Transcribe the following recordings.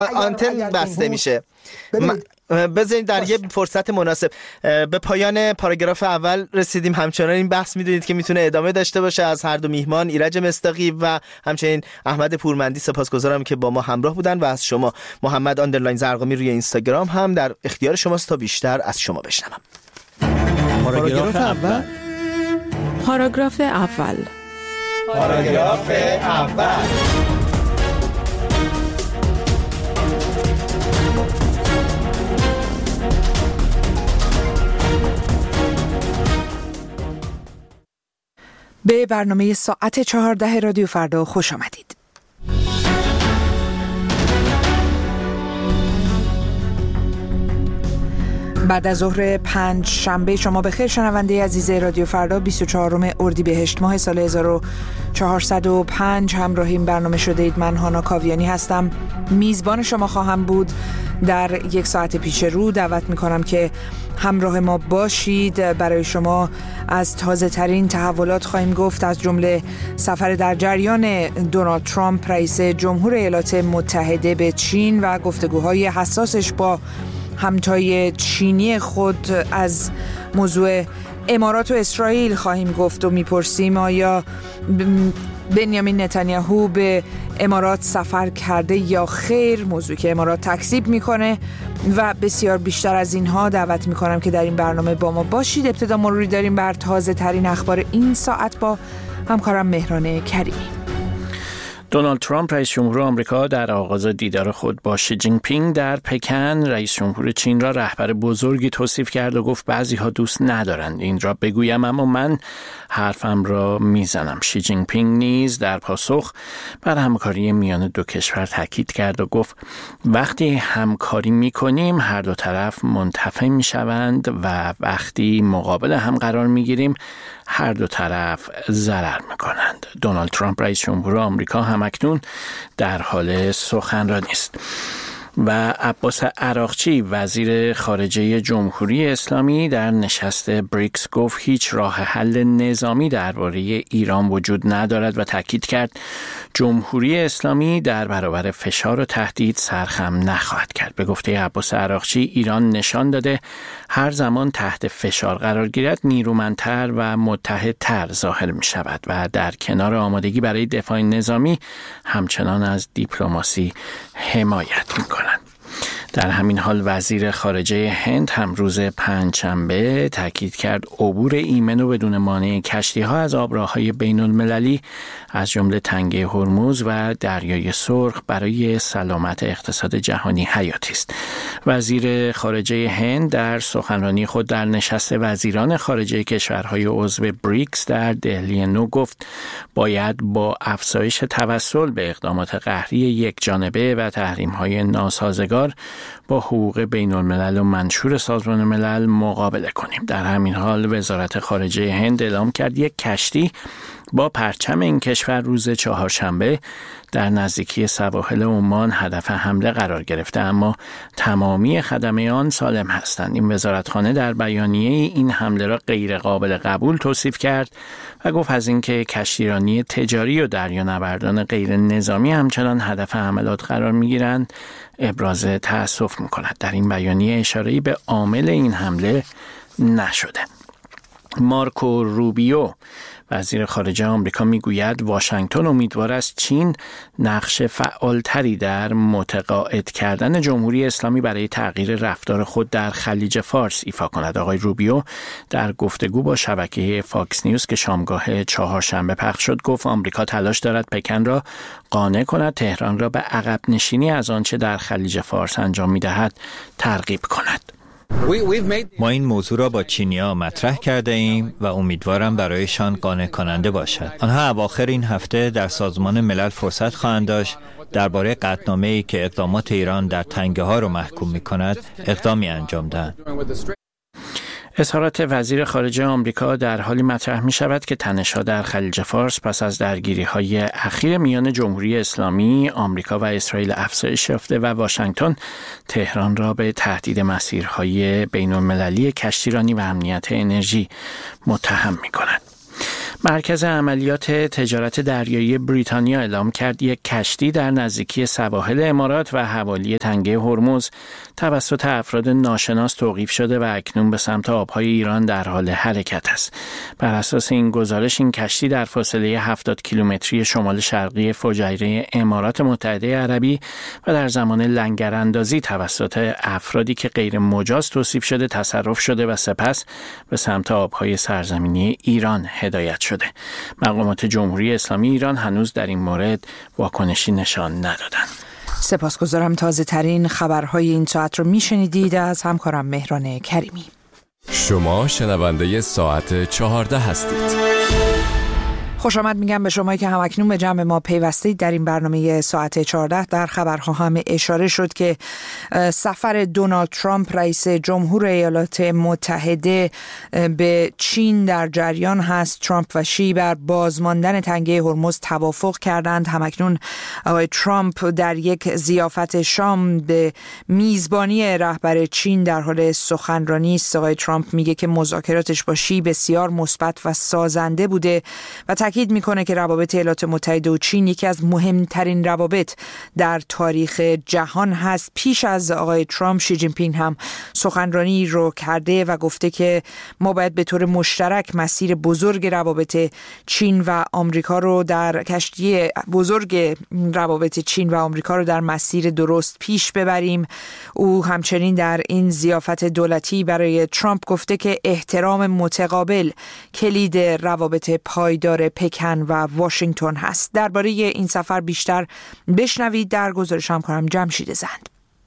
آنتن بسته میشه. بذارید در یه فرصت مناسب به پایان پاراگراف اول رسیدیم. همچنان این بحث میدونید که میتونه ادامه داشته باشه. از هر دو میهمان ایرج مصداقی و همچنین احمد پورمندی سپاسگزارم که با ما همراه بودن و از شما محمد _زرقامی روی اینستاگرام هم در اختیار شماست تا بیشتر از شما بشنوم. پاراگراف اول. پاراگراف اول. پاراگراف اول. به برنامه ساعت 14 رادیو فردا خوش آمدید. بعد از ظهر 5 شنبه شما بخیر شنونده عزیز رادیو فردا. 24 اردیبهشت ماه سال 1405 همراهیم برنامه شده اید. من هانا کاویانی هستم، میزبان شما خواهم بود. در یک ساعت پیش رو دعوت میکنم که همراه ما باشید. برای شما از تازه ترین تحولات خواهیم گفت، از جمله سفر در جریان دونالد ترامپ رئیس جمهور ایالات متحده به چین و گفتگوهای حساسش با همتای چینی خود. از موضوع امارات و اسرائیل خواهیم گفت و میپرسیم آیا بنیامین نتانیاهو به امارات سفر کرده یا خیر، موضوعی که امارات تکذیب میکنه و بسیار بیشتر از اینها. دعوت میکنم که در این برنامه با ما باشید. ابتدا مروری داریم بر تازه ترین اخبار این ساعت با همکارم مهران کریمی. دونالد ترامپ رئیس جمهور آمریکا در آغاز دیدار خود با شی جین پینگ در پکن رئیس جمهور چین را رهبر بزرگی توصیف کرد و گفت بعضی‌ها دوست ندارند این را بگویم اما من حرفم را میزنم. شی جین پینگ نیز در پاسخ بر همکاری میان دو کشور تاکید کرد و گفت وقتی همکاری میکنیم هر دو طرف منتفع میشوند و وقتی مقابل هم قرار میگیریم هر دو طرف ضرر میکنند. دونالد ترامپ رئیس جمهور آمریکا همکنون در حال سخنرانی است. و عباس عراقچی وزیر خارجه جمهوری اسلامی در نشست بریکس گفت هیچ راه حل نظامی درباره ایران وجود ندارد و تاکید کرد جمهوری اسلامی در برابر فشار و تهدید سرخم نخواهد کرد. به گفته عباس عراقچی ایران نشان داده هر زمان تحت فشار قرار گیرد نیرومندتر و متحدتر ظاهر می شود و در کنار آمادگی برای دفاع نظامی همچنان از دیپلماسی حمایت می کند. در همین حال وزیر خارجه هند هم روز پنجشنبه تاکید کرد عبور ایمن و بدون مانع کشتی‌ها از آبراههای بین‌المللی از جمله تنگه هرمز و دریای سرخ برای سلامت اقتصاد جهانی حیاتی است. وزیر خارجه هند در سخنرانی خود در نشست وزیران خارجه کشورهای عضو بریکس در دهلی نو گفت باید با افزایش توسل به اقدامات قهری یکجانبه و تحریم‌های ناسازگار با حقوق بین الملل و منشور سازمان ملل مقابله کنیم. در همین حال وزارت خارجه هند اعلام کرد یک کشتی با پرچم این کشور روز چهارشنبه در نزدیکی سواحل عمان هدف حمله قرار گرفته اما تمامی خدمه آن سالم هستند. این وزارتخانه در بیانیه این حمله را غیر قابل قبول توصیف کرد و گفت از اینکه کشتیرانی تجاری و دریانوردان غیر نظامی همچنان هدف حملات قرار می‌گیرند ابراز تأسف می‌کند. در این بیانیه اشاره‌ای به عامل این حمله نشده. مارکو روبیو وزیر خارجه آمریکا میگوید واشنگتن امیدوار است چین نقش فعالتری در متقاعد کردن جمهوری اسلامی برای تغییر رفتار خود در خلیج فارس ایفا کند. آقای روبیو در گفتگو با شبکه فاکس نیوز که شامگاه چهارشنبه پخش شد گفت آمریکا تلاش دارد پکن را قانع کند تهران را به عقب نشینی از آنچه در خلیج فارس انجام می‌دهد ترغیب کند. ما این موضوع را با چینی‌ها مطرح کرده ایم و امیدوارم برایشان قانع کننده باشد. آنها اواخر این هفته در سازمان ملل فرصت خواهند داشت درباره قطعنامه‌ای که اقدامات ایران در تنگه ها را محکوم می‌کند اقدامی انجام دهند. اظهارات وزیر خارجه آمریکا در حالی مطرح می شود که تنش‌ها در خلیج فارس پس از درگیری‌های اخیر میان جمهوری اسلامی، آمریکا و اسرائیل افزایش یافته و واشنگتن تهران را به تهدید مسیرهای بین‌المللی کشتیرانی و امنیت انرژی متهم می کند. مرکز عملیات تجارت دریایی بریتانیا اعلام کرد یک کشتی در نزدیکی سواحل امارات و حوالی تنگه هرمز توسط افراد ناشناس توقیف شده و اکنون به سمت آبهای ایران در حال حرکت است. بر اساس این گزارش این کشتی در فاصله 70 کیلومتری شمال شرقی فجایره امارات متحده عربی و در زمان لنگراندازی توسط افرادی که غیر مجاز توصیف شده تصرف شده و سپس به سمت آبهای سرزمینی ایران هدایت شده. مقامات جمهوری اسلامی ایران هنوز در این مورد واکنشی نشان ندادند. سپاسگزارم. تازه ترین خبرهای این ساعت رو میشنیدید از همکارم مهران کریمی. شما شنونده ساعت 14 هستید. خوش آمد میگم به شما که همکنون به جمع ما پیوستید. در این برنامه ساعت 14 در خبرها هم اشاره شد که سفر دونالد ترامپ رئیس جمهور ایالات متحده به چین در جریان هست. ترامپ و شی بر بازماندن تنگه هرمز توافق کردند. همکنون آقای ترامپ در یک ضیافت شام به میزبانی رهبر چین در حال سخنرانی است. آقای ترامپ میگه که مذاکراتش با شی بسیار مثبت و سازنده بوده و تاکید میکنه که روابط ایالات متحده و چین یکی از مهمترین روابط در تاریخ جهان هست. پیش از آقای ترامپ شی جین پینگ هم سخنرانی رو کرده و گفته که ما باید به طور مشترک مسیر بزرگ روابط چین و آمریکا رو در کشتی بزرگ روابط چین و آمریکا رو در مسیر درست پیش ببریم. او همچنین در این ضیافت دولتی برای ترامپ گفته که احترام متقابل کلید روابط پایدار پکن و واشنگتن هست. درباره این سفر بیشتر بشنوید در گزارش همکارم جمشید زند.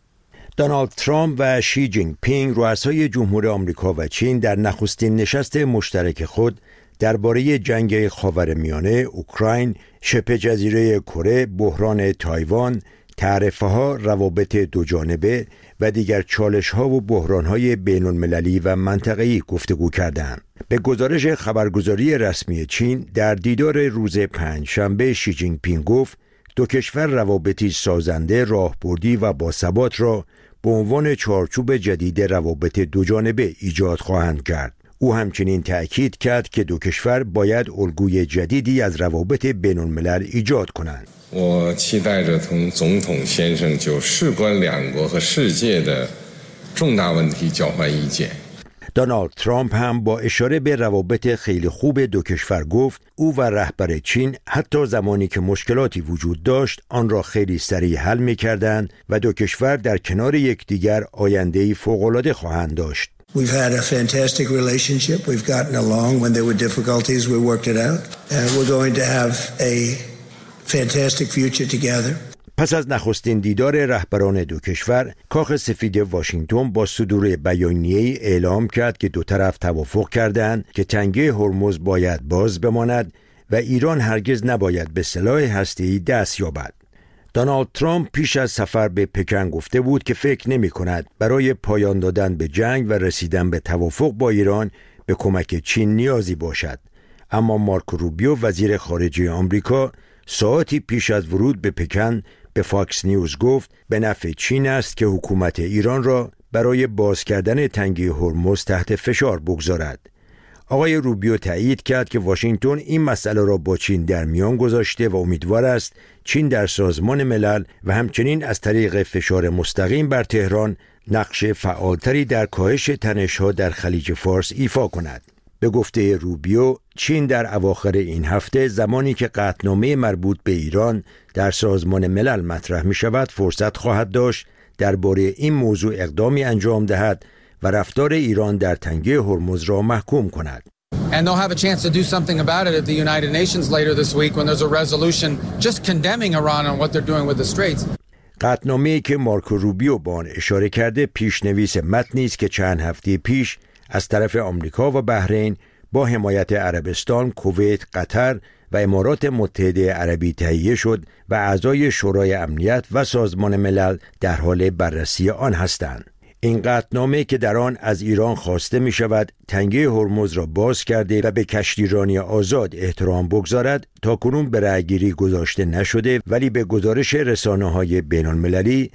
دونالد ترامپ و شی جین پینگ رؤسای جمهور آمریکا و چین در نخستین نشست مشترک خود درباره جنگ خاورمیانه، اوکراین، شبه جزیره کره، بحران تایوان، تعرفه‌ها، روابط دوجانبه و دیگر چالش‌ها و بحران‌های بین‌المللی و منطقه‌ای گفتگو کردند. به گزارش خبرگزاری رسمی چین در دیدار روز پنجشنبه شی جین پینگ گفت دو کشور روابطی سازنده، راهبردی و باثبات را به عنوان چارچوب جدید روابط دوجانبه ایجاد خواهند کرد. او همچنین تأکید کرد که دو کشور باید الگوی جدیدی از روابط بین‌الملل ایجاد کنند. 我期待着同总统先生就事关两国和世界的重大问题交换意见. دونالد ترامپ هم با اشاره به روابط خیلی خوب دو کشور گفت او و رهبر چین حتی زمانی که مشکلاتی وجود داشت آن را خیلی سریع حل می‌کردند و دو کشور در کنار یکدیگر آینده‌ای فوق‌العاده خواهند داشت. We've had a fantastic relationship. We've gotten along. When there were difficulties, we worked it out. And we're going to have a fantastic future together. پس از نخستین دیدار رهبران دو کشور، کاخ سفید واشنگتن با صدور بیانیه‌ای اعلام کرد که دو طرف توافق کردند که تنگه هرمز باید باز بماند و ایران هرگز نباید به سلاح هسته‌ای دست یابد. دونالد ترامپ پیش از سفر به پکن گفته بود که فکر نمی‌کند برای پایان دادن به جنگ و رسیدن به توافق با ایران به کمک چین نیازی باشد. اما مارکو روبیو وزیر خارجه آمریکا ساعتی پیش از ورود به پکن به فاکس نیوز گفت به نفع چین است که حکومت ایران را برای باز کردن تنگه هرمز تحت فشار بگذارد. آقای روبیو تایید کرد که واشنگتن این مسئله را با چین در میان گذاشته و امیدوار است چین در سازمان ملل و همچنین از طریق فشار مستقیم بر تهران نقش فعالتری در کاهش تنش‌ها در خلیج فارس ایفا کند. به گفته روبیو، چین در اواخر این هفته زمانی که قطعنامه مربوط به ایران در سازمان ملل مطرح می شود فرصت خواهد داشت درباره این موضوع اقدامی انجام دهد و رفتار ایران در تنگه هرمز را محکوم کند. And they'll have a chance to do something about it at the United Nations later this week when there's a resolution just condemning Iran on what they're doing with the Straits. قطعنامه‌ای که مارکو روبیو به آن اشاره کرده پیشنویس متنی است که چند هفته پیش از طرف آمریکا و بحرین با حمایت عربستان، کویت، قطر و امارات متحده عربی تهیه شد و اعضای شورای امنیت و سازمان ملل در حال بررسی آن هستند. این قطعنامه که در آن از ایران خواسته می شود تنگه هرمز را باز کرده و به کشتیرانی آزاد احترام بگذارد تاکنون به رأیگیری گذاشته نشده، ولی به گزارش رسانه‌های بین‌المللی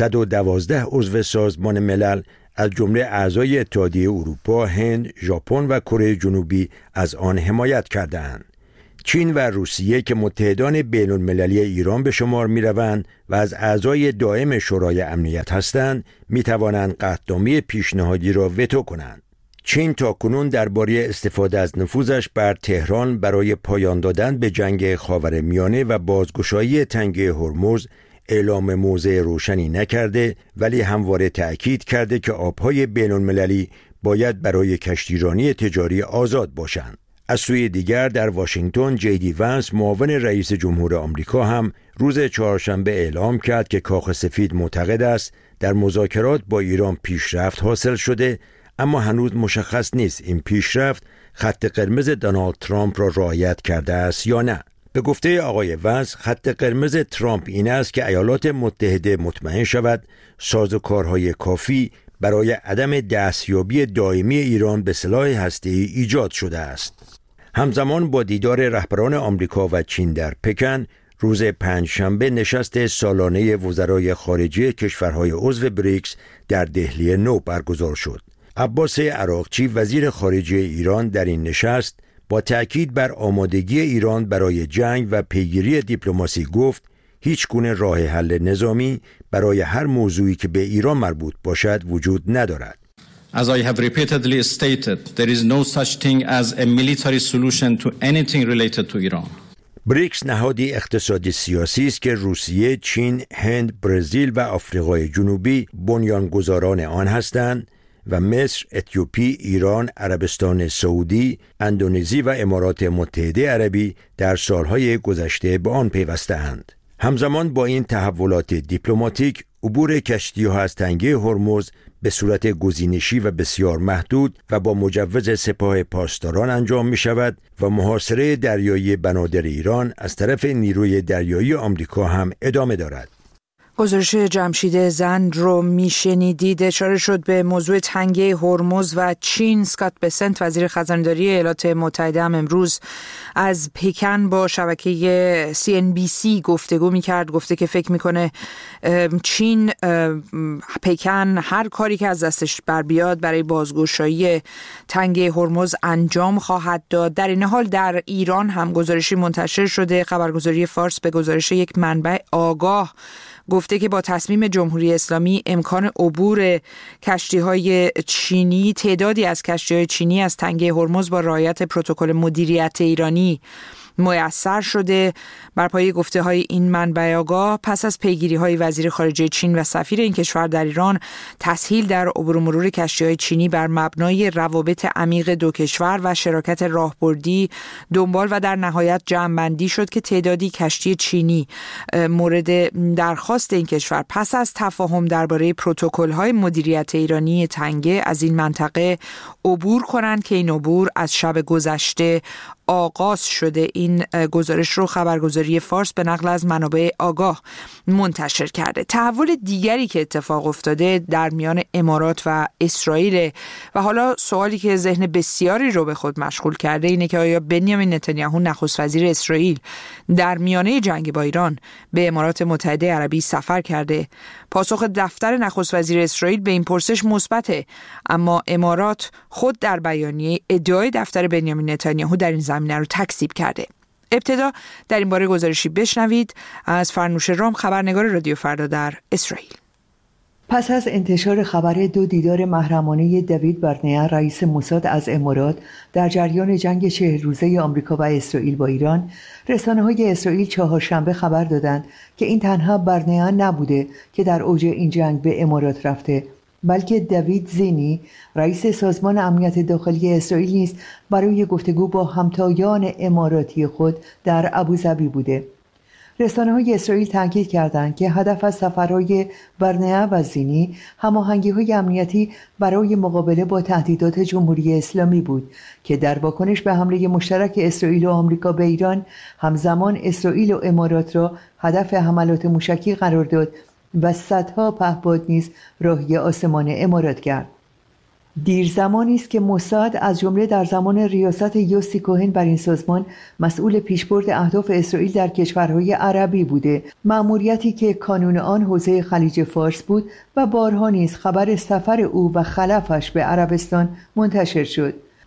112 عضو سازمان ملل از جمله اعضای اتحادیه اروپا، هند، ژاپن و کره جنوبی از آن حمایت کردند. چین و روسیه که متحدان بین‌المللی ایران به شمار می‌روند و از اعضای دائم شورای امنیت هستند، می‌توانند قطعنامه پیشنهادی را وتو کنند. چین تاکنون درباره استفاده از نفوذش بر تهران برای پایان دادن به جنگ خاورمیانه و بازگشایی تنگه هرمز اعلام موضع روشنی نکرده، ولی همواره تأکید کرده که آبهای بین‌المللی باید برای کشتیرانی تجاری آزاد باشند. از سوی دیگر در واشنگتن جی دی ونس معاون رئیس جمهور آمریکا هم روز چهارشنبه اعلام کرد که کاخ سفید معتقد است در مذاکرات با ایران پیشرفت حاصل شده، اما هنوز مشخص نیست این پیشرفت خط قرمز دونالد ترامپ را رعایت کرده است یا نه. به گفته آقای ونس، خط قرمز ترامپ این است که ایالات متحده مطمئن شود سازوکارهای کافی برای عدم دستیابی دائمی ایران به سلاح هسته‌ای ایجاد شده است. همزمان با دیدار رهبران آمریکا و چین در پکن، روز پنجشنبه نشست سالانه وزرای خارجه کشورهای عضو بریکس در دهلی نو برگزار شد. عباس عراقچی وزیر خارجه ایران در این نشست با تأکید بر آمادگی ایران برای جنگ و پیگیری دیپلماسی گفت هیچ گونه راه حل نظامی برای هر موضوعی که به ایران مربوط باشد وجود ندارد. As I have repeatedly stated, there is no such thing as a military solution to anything related to Iran. بریکس نهادی اقتصادی سیاسی است که روسیه، چین، هند، برزیل و آفریقای جنوبی بنیانگذاران آن هستند و مصر، اتیوپی، ایران، عربستان سعودی، اندونزی و امارات متحده عربی در سالهای گذشته به آن پیوسته‌اند. همزمان با این تحولات دیپلماتیک، عبور کشتی‌ها از تنگه هرمز به صورت گزینشی و بسیار محدود و با مجوز سپاه پاسداران انجام می شود و محاصره دریایی بنادر ایران از طرف نیروی دریایی آمریکا هم ادامه دارد. گزارش جمشید زند رو میشنیدید. اشاره شد به موضوع تنگه هرمز و چین. اسکات بسنت وزیر خزانه‌داری ایالات متحده هم امروز از پکن با شبکه CNBC گفتگو میکرد. گفته که فکر میکنه چین پکن هر کاری که از دستش بر بیاد برای بازگشایی تنگه هرمز انجام خواهد داد. در این حال در ایران هم گزارشی منتشر شده. خبرگزاری فارس به گزارش یک منبع آگاه گفته که با تصمیم جمهوری اسلامی امکان عبور کشتی‌های چینی، تعدادی از کشتی‌های چینی از تنگه هرمز با رعایت پروتکل مدیریت ایرانی میسر شده. بر پایه گفته‌های این منبع آگاه، پس از پیگیری‌های وزیر خارجه چین و سفیر این کشور در ایران، تسهیل در عبور و مرور کشتی‌های چینی بر مبنای روابط عمیق دو کشور و شراکت راهبردی دنبال و در نهایت جمع‌بندی شد که تعدادی کشتی چینی مورد درخواست این کشور پس از تفاهم درباره پروتکل‌های مدیریت ایرانی تنگه از این منطقه عبور کنند که این عبور از شب گذشته آغاز شده. این گزارش رو خبرگزاری فارس به نقل از منابع آگاه منتشر کرده. تحول دیگری که اتفاق افتاده در میان امارات و اسرائیل و حالا سوالی که ذهن بسیاری رو به خود مشغول کرده اینه که آیا بنیامین نتانیاهو نخست وزیر اسرائیل در میانه جنگ با ایران به امارات متحده عربی سفر کرده؟ پاسخ دفتر نخست وزیر اسرائیل به این پرسش مثبته، اما امارات خود در بیانیه ادعای دفتر بنیامین نتانیاهو در این زمینه رو تکذیب کرده. ابتدا در این باره گزارشی بشنوید از فرنوش رام، خبرنگار رادیو فردا در اسرائیل. پس از انتشار خبر دو دیدار محرمانه دیوید برنیا رئیس موساد از امارات در جریان جنگ 40 روزه آمریکا و اسرائیل با ایران، رسانه‌های اسرائیل چهارشنبه خبر دادند که این تنها برنیا نبوده که در اوج این جنگ به امارات رفته، بلکه دیوید زینی رئیس سازمان امنیت داخلی اسرائیل نیز برای گفتگو با همتایان اماراتی خود در ابوظبی بوده. رسانه‌های اسرائیل تاکید کردند که هدف از سفرهای برنیا و زینی هماهنگی‌های امنیتی برای مقابله با تهدیدات جمهوری اسلامی بود که در واکنش به حمله مشترک اسرائیل و آمریکا به ایران، همزمان اسرائیل و امارات را هدف حملات موشکی قرار داد و صدها پهپاد نیز راهی آسمان امارات کرد. دیر زمانی است که موساد از جمله در زمان ریاست یوسی کوهن بر این سازمان مسئول پیشبرد اهداف اسرائیل در کشورهای عربی بوده، مأموریتی که کانون آن حوزه خلیج فارس بود و بارها نیز خبر سفر او و خلفش به عربستان منتشر شد.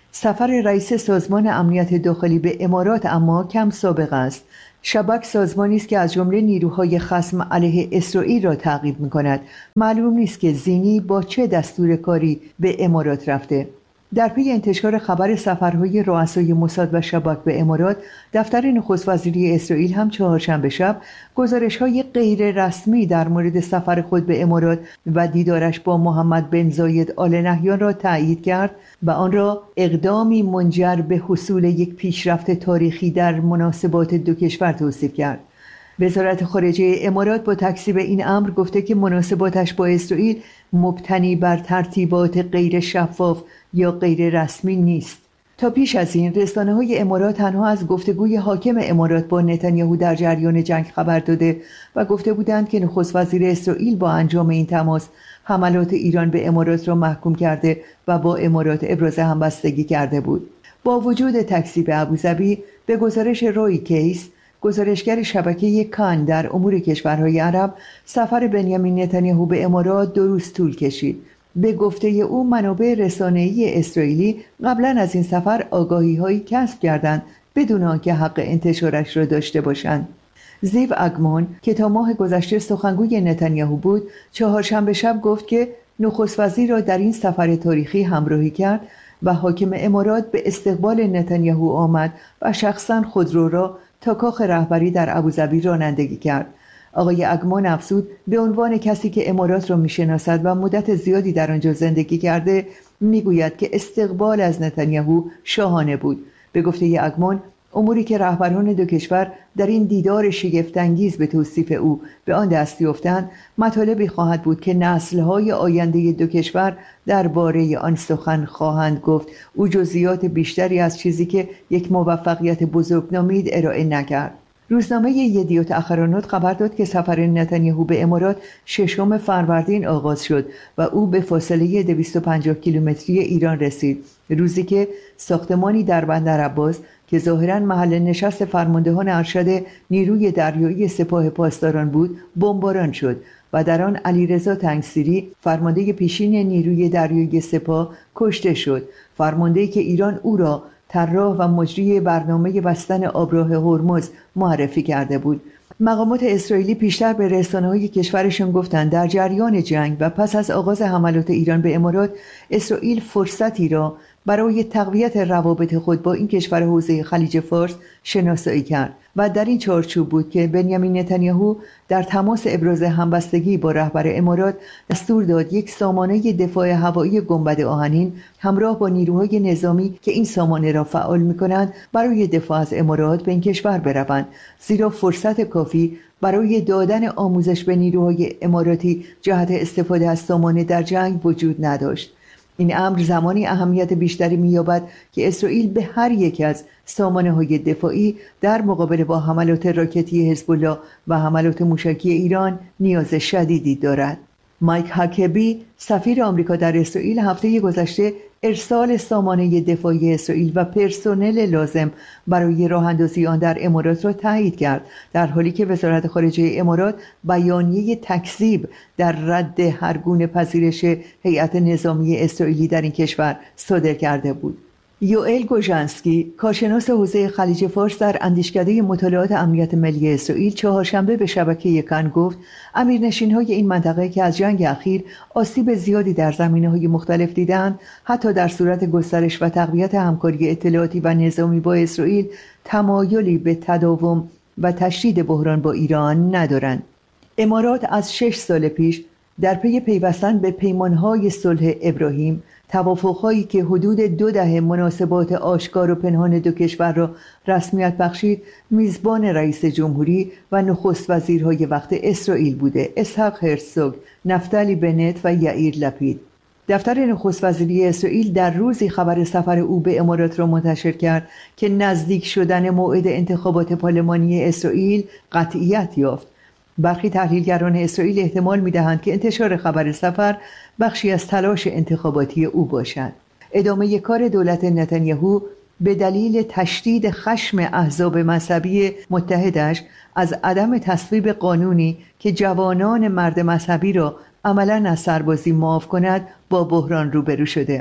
سفر رئیس سازمان امنیت داخلی به امارات اما کم سابقه است. شباک سازمانی است که از جمله نیروهای خصم علیه اسرائیل را تعقیب می‌کند. معلوم نیست که زینی با چه دستور کاری به امارات رفته. در پی انتشار خبر سفرهای رؤسای موساد و شباک به امارات، دفتر نخست وزیری اسرائیل هم چهارشنبه شب گزارش‌های غیر رسمی در مورد سفر خود به امارات و دیدارش با محمد بن زاید آل نهیان را تایید کرد و آن را اقدامی منجر به حصول یک پیشرفت تاریخی در مناسبات دو کشور توصیف کرد. وزارت خارجه امارات با تکذیب این امر گفته که مناسباتش با اسرائیل مبتنی بر ترتیبات غیر شفاف یا غیر رسمی نیست. تا پیش از این رسانه‌های امارات تنها از گفتگوی حاکم امارات با نتانیاهو در جریان جنگ خبر داده و گفته بودند که نخست وزیر اسرائیل با انجام این تماس حملات ایران به امارات را محکوم کرده و با امارات ابراز همبستگی کرده بود. با وجود تکذیب ابوظبی، به گزارش روی کیس، گزارشگر شبکه کان در امور کشورهای عرب، سفر بنیامین نتانیاهو به امارات 2 روز طول کشید. به گفته او منابع رسانه‌ای اسرائیلی قبلا از این سفر آگاهی‌هایی کسب کردند بدون آنکه حق انتشارش را داشته باشند. زیو اگمون که تا ماه گذشته سخنگوی نتانیاهو بود، چهارشنبه شب گفت که نخست وزیر را در این سفر تاریخی همراهی کرد و حاکم امارات به استقبال نتانیاهو آمد و شخصاً خودرو را تا کاخ رهبری در ابوظبی رانندگی کرد. آقای اگمان افزود به عنوان کسی که امارات را میشناسد و مدت زیادی در آنجا زندگی کرده، میگوید که استقبال از نتانیاهو شاهانه بود. به گفته اگمان، اموری که رهبران دو کشور در این دیدار شگفت‌انگیز به توصیف او به آن دست یافتند، مطالبی خواهد بود که نسل‌های آینده دو کشور درباره آن سخن خواهند گفت. او جزئیات بیشتری از چیزی که یک موفقیت بزرگ نامید ارائه نکرد. روزنامه یدیوت اخرانوت خبر داد که سفر نتانیاهو به امارات 6 فروردین آغاز شد و او به فاصله 250 کیلومتری ایران رسید، روزی که ساختمانی در بندر عباس که ظاهراً محل نشست فرماندهان ارشد نیروی دریایی سپاه پاسداران بود، بمباران شد و در آن علیرضا تنگسیری، فرمانده پیشین نیروی دریایی سپاه، کشته شد. فرمانده‌ای که ایران او را طراح و مجری برنامه بستن آبراه هرمز معرفی کرده بود. مقامات اسرائیلی پیشتر به رسانه‌های کشورشان گفتند در جریان جنگ و پس از آغاز حملات ایران به امارات، اسرائیل فرصتی را برای تقویت روابط خود با این کشور حوزه خلیج فارس شناسایی کرد و در این چارچوب بود که بنیامین نتانیاهو در تماس ابراز همبستگی با رهبر امارات دستور داد یک سامانه دفاع هوایی گنبد آهنین همراه با نیروهای نظامی که این سامانه را فعال می‌کنند برای دفاع از امارات به این کشور بروند، زیرا فرصت کافی برای دادن آموزش به نیروهای اماراتی جهت استفاده از سامانه در جنگ وجود نداشت. این امر زمانی اهمیت بیشتری می‌یابد که اسرائیل به هر یک از سامانه‌های دفاعی در مقابله با حملات راکتی حزب الله و حملات موشکی ایران نیاز شدیدی دارد. مایک هاکبی، سفیر آمریکا در اسرائیل، هفته گذشته ارسال سامانه دفاعی اسرائیل و پرسنل لازم برای راه اندازی آن در امارات را تایید کرد، در حالی که وزارت خارجه امارات بیانیه تکذیب در رد هر گونه پذیرش هیئت نظامی اسرائیلی در این کشور صادر کرده بود. یوئل گوژانسکی، کارشناس حوزه خلیج فارس در اندیشکده مطالعات امنیت ملی اسرائیل، چهارشنبه به شبکه کان گفت امیرنشین‌های این منطقه که از جنگ اخیر آسیب زیادی در زمینه‌های مختلف دیدند، حتی در صورت گسترش و تقویت همکاری اطلاعاتی و نظامی با اسرائیل تمایلی به تداوم و تشدید بحران با ایران ندارند. امارات از 6 سال پیش در پی پیوستن به پیمانهای صلح ابراهیم، توافق‌هایی که حدود 2 دهه مناسبات آشکار و پنهان دو کشور را رسمیت بخشید، میزبان رئیس جمهوری و نخست وزیرهای وقت اسرائیل بوده: اسحاق هرزوگ، نفتالی بنت و یائیر لپید. دفتر نخست وزیری اسرائیل در روزی خبر سفر او به امارات را منتشر کرد که نزدیک شدن موعد انتخابات پارلمانی اسرائیل قطعیت یافت. برخی تحلیلگران اسرائیل احتمال می‌دهند که انتشار خبر سفر بخشی از تلاش انتخاباتی او باشد. ادامه کار دولت نتانیاهو به دلیل تشدید خشم احزاب مذهبی متحدش از عدم تصویب قانونی که جوانان مرد مذهبی را عملاً از سربازی معاف کند با بحران روبرو شده.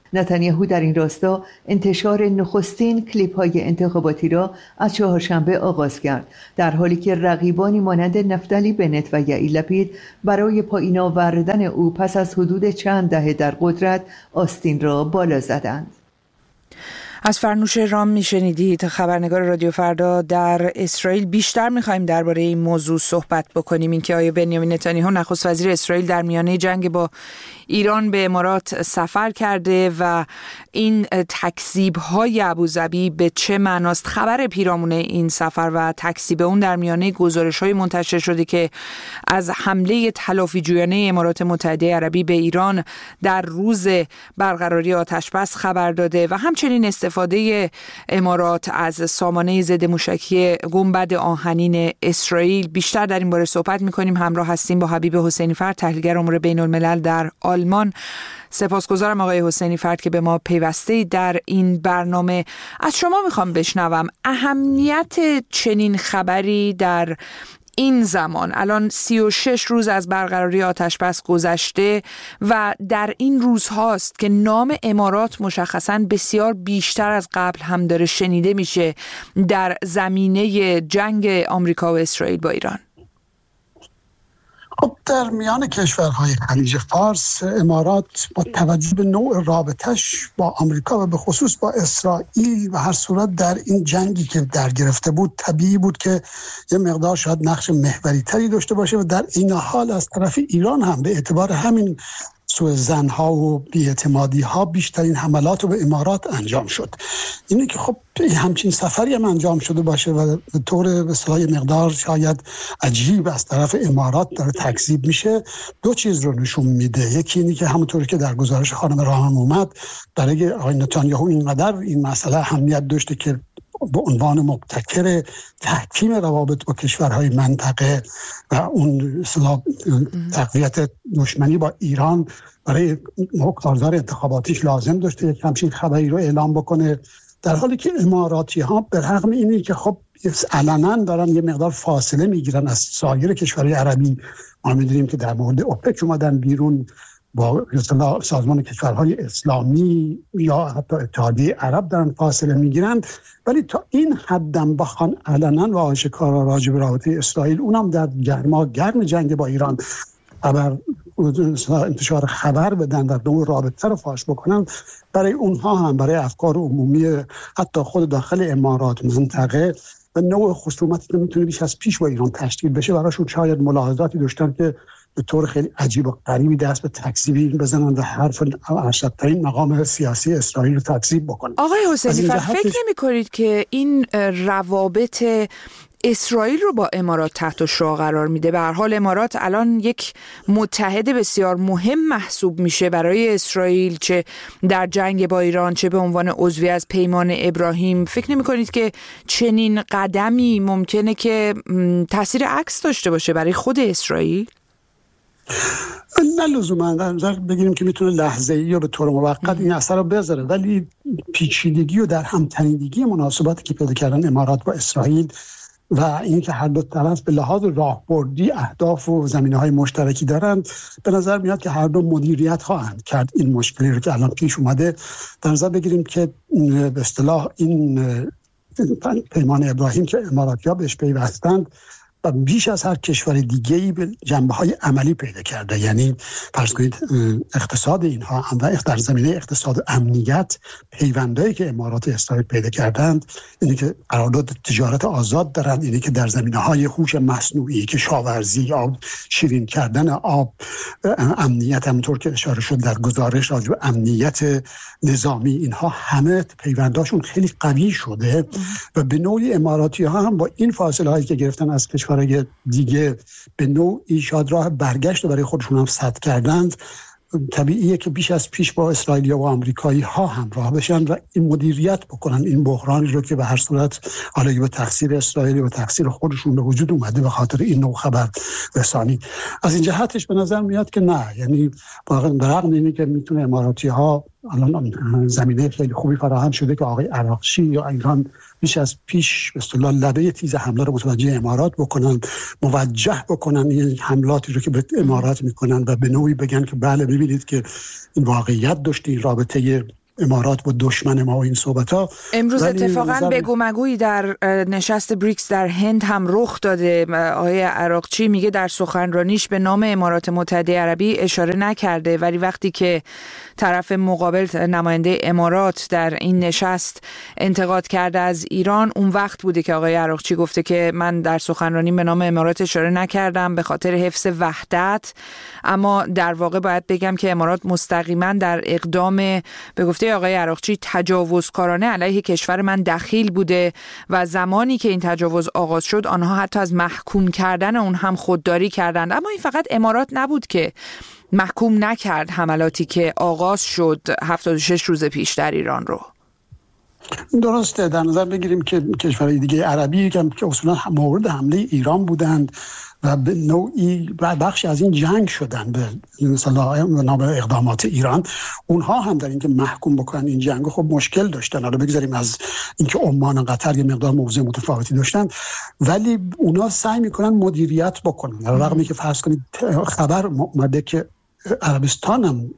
نتانیاهو در این راستا انتشار نخستین کلیپ‌های انتخاباتی را از چهارشنبه آغاز کرد، در حالی که رقیبانی مانند نفتالی بنت و یائیر لپید برای پایین آوردن او پس از حدود چند دهه در قدرت آستین را بالا زدند. از فرنوش رام میشنیدید، خبرنگار رادیو فردا در اسرائیل. بیشتر میخوایم درباره این موضوع صحبت بکنیم، اینکه آیا بنیامین نتانیاهو نخست وزیر اسرائیل در میانه جنگ با ایران به امارات سفر کرده و این تکذیب‌های ابوظبی به چه معناست. خبر پیرامون این سفر و تکذیب اون در میانه گزارش‌های منتشر شده که از حمله تلافی‌جویانه امارات متحده عربی به ایران در روز برقراری آتش‌بس خبر داده و همچنین استفاده امارات از سامانه ضد موشکی گنبد آهنین اسرائیل. بیشتر در این باره صحبت می‌کنیم. همراه هستیم با حبیب حسینی فرد، تحلیلگر امور بین‌الملل در آلمان. سپاسگزارم آقای حسینی فرد که به ما پیوسته در این برنامه. از شما میخوام بشنوم اهمیت چنین خبری در این زمان. الان 36 روز از برقراری آتشبس گذشته و در این روزهاست که نام امارات مشخصاً بسیار بیشتر از قبل هم داره شنیده میشه در زمینه جنگ آمریکا و اسرائیل با ایران. خب در میان کشورهای خلیج فارس، امارات با توجه به نوع رابطش با آمریکا و به خصوص با اسرائیل و هر صورت در این جنگی که در گرفته بود، طبیعی بود که یه مقدار شاید نقش محوری تری داشته باشه و در این حال از طرف ایران هم به اعتبار همین سوء ظن‌ها و بی‌اعتمادی‌ها بیشترین حملات رو به امارات انجام شد. اینه که خب همچین سفری هم انجام شده باشه و به طور به اصطلاح مقدار شاید عجیب از طرف امارات داره تکذیب میشه، دو چیز رو نشون میده. یکی اینی که همونطوری که در گزارش خانم راهم اومد، برای آقای نتانیاهو اینقدر این مسئله اهمیت داشته که به عنوان مبتکر تحکیم روابط با کشورهای منطقه و اون تقویت دشمنی با ایران برای کارزار انتخاباتیش لازم داشته یک همچین خبری رو اعلام بکنه، در حالی که اماراتی ها به رغم اینی که خب علنا دارن یه مقدار فاصله میگیرن از سایر کشورهای عربی. ما میدونیم که در مورد اوپک اومدن بیرون، با سازمان کشورهای اسلامی یا حتی اتحادیه عرب دارن فاصله میگیرند، ولی تا این حدم بخوان علنا و آشکارا راجع به رابطه اسرائیل، اونم در گرم جنگ با ایران انتشار خبر بدن، در نوع رابطه رو فاش بکنن، برای اونها هم برای افکار عمومی حتی خود داخل امارات منطقه و نوع خصومتی که میتونه بیش از پیش با ایران تشکیل بشه، براشون شاید ملاحظاتی داشتن که به طور خیلی عجیب و غریبی دست به تکذیب بزنن و حرف ارشدترین مقام سیاسی اسرائیل رو تکذیب بکنن. آقای حسینی فرد، فکر نمی کنید که این روابط اسرائیل رو با امارات تحت شعاع قرار میده؟ به هر حال امارات الان یک متحد بسیار مهم محسوب میشه برای اسرائیل، چه در جنگ با ایران چه به عنوان عضوی از پیمان ابراهیم. فکر نمی کنید که چنین قدمی ممکنه که تاثیر عکس داشته باشه برای خود اسرائیل؟ نه لزوما در نظر بگیریم که میتونه لحظه‌ای یا به طور موقت این اثر رو بذاره، ولی پیچیدگی و در همتنیدگی مناسباتی که پیدا کردن امارات با اسرائیل و اینکه هر دو طرف به لحاظ راهبردی اهداف و زمینه‌های مشترکی دارند، به نظر میاد که هر دو مدیریت خواهند کرد این مشکلی رو که الان پیش اومده. در نظر بگیریم که به اصطلاح این پیمان ابراهیم که اماراتی‌ها بهش پیوستند و بیش از هر کشور دیگه‌ای به جنبه‌های عملی پیدا کرده. یعنی فرض کنید اقتصاد اینها و در زمینه اقتصاد امنیت پیوندایی که امارات اسرائیل پیدا کردند، اینی که قرارداد تجارت آزاد دارند، اینی که در زمینه‌های هوش مصنوعی، کشاورزی، آب شیرین کردن آب، امنیت، همونطور که اشاره شد در گزارش راجع به امنیت نظامی، اینها همه پیونداشون خیلی قوی شده و به نوعی اماراتی‌ها هم با این فاصله‌هایی که گرفتن از کشورهای دیگه به نوعی شاید راه برگشت برای خودشون هم سد کردند. طبیعیه که بیش از پیش با اسرائیلی و آمریکایی ها همراه بشن و این مدیریت بکنن این بحرانی رو که به هر صورت حالا به تقصیر اسرائیلی و تقصیر خودشون به وجود اومده به خاطر این نوع خبر رسانی. از این جهتش به نظر میاد که نه، یعنی واقعا برغم اینه که میتونه اماراتی ها الان زمینه خیلی خوبی فراهم شده که آقای عراقچی یا ایران بیش از پیش به اصطلاح لبه تیز حمله رو متوجه امارات بکنن، موجه بکنن این حملاتی رو که به امارات میکنن و به نوعی بگن که بله ببینید که این واقعیت داشته، این رابطه امارات و دشمن ما و این صحبت‌ها. امروز اتفاقاً بگو مگویی در نشست بریکس در هند هم رخ داده. آقای عراقچی میگه در سخنرانیش به نام امارات متحده عربی اشاره نکرده، ولی وقتی که طرف مقابل نماینده امارات در این نشست انتقاد کرده از ایران، اون وقت بوده که آقای عراقچی گفته که من در سخنرانی به نام امارات اشاره نکردم به خاطر حفظ وحدت. اما در واقع باید بگم که امارات مستقیما در اقدام به گفته آقای عراقچی تجاوزکارانه علیه کشور من دخیل بوده و زمانی که این تجاوز آغاز شد آنها حتی از محکوم کردن اون هم خودداری کردند. اما این فقط امارات نبود که محکوم نکرد حملاتی که آغاز شد 76 روز پیش در ایران رو. درسته، در نظر بگیریم که کشورهای دیگه عربی که اصولا مورد حمله ایران بودند و به نوعی بخشی از این جنگ شدن به مثلا نام اقدامات ایران، اونها هم در اینکه محکوم بکنن این جنگ خب مشکل داشتن. حالا بگذاریم از اینکه عمان و قطر یه مقدار موضوع متفاوتی داشتن، ولی اونا سعی میکنن مدیریت بکنن. در رغمی که فرض کنید خبر اومده که عربستان هم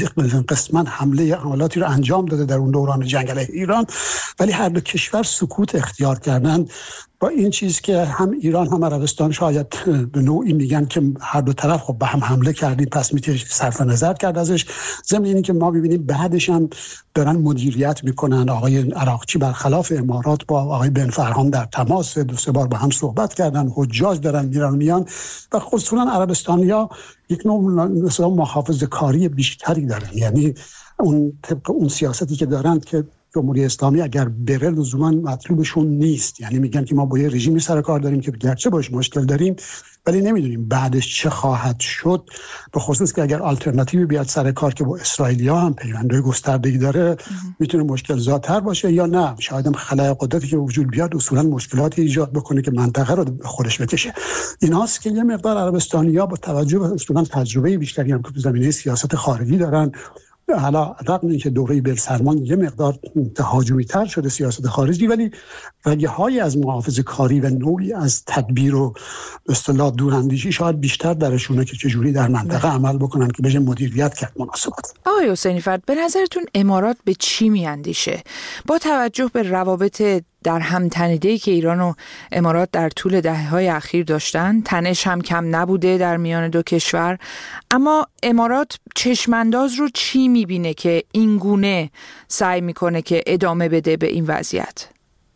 قسماً حملاتی رو انجام داده در اون دوران جنگ علیه ایران، ولی هر دو کشور سکوت اختیار کردن با این چیز که هم ایران هم عربستان شاید به نوعی میگن که هر دو طرف خب به هم حمله کردیم پس میشه صرف نظر کرد ازش. ضمن اینی که ما ببینیم بعدش هم دارن مدیریت میکنن. آقای عراقچی برخلاف امارات با آقای بن فرهان در تماس، 2-3 بار با هم صحبت کردن، حجاج دارن میان و خصوصا عربستانیا یک نوع مثلا محافظه‌کاری بیشتری دارن. یعنی اون طبق اون سیاستی که دارن که جمهوری اسلامی اگر بره لزوما مطلوبشون نیست، یعنی میگن که ما با یه رژیمی سر کار داریم که گرچه باش مشکل داریم ولی نمیدونیم بعدش چه خواهد شد، به خصوص که اگر آلترناتیوی بیاد سر کار که با اسرائیلیا هم پیوندهای گسترده‌ای داره میتونه مشکل زاتر باشه، یا نه شاید هم خلای قدرتی که وجود بیاد اصولا مشکلاتی ایجاد بکنه که منطقه رو به خودش بکشه. ایناست که یه مقدار عربستانی‌ها با توجه به اصولا تجربه بیشتری هم که تو زمینه سیاست خارجی دارن، حالا رغم اینکه دوره بلسرمان یه مقدار تهاجمی تر شده سیاست خارجی، ولی رگه های از محافظه کاری و نوعی از تدبیر و اصطلاح دوراندیشی شاید بیشتر درشونه که چجوری در منطقه عمل بکنن که بشه مدیریت کرد مناسبات. آقای حسینی فرد، به نظرتون امارات به چی میاندیشه با توجه به روابط در همتنیده‌ای که ایران و امارات در طول دهه‌های اخیر داشتن؟ تنش هم کم نبوده در میان دو کشور، اما امارات چشمانداز رو چی میبینه که این گونه سعی میکنه که ادامه بده به این وضعیت؟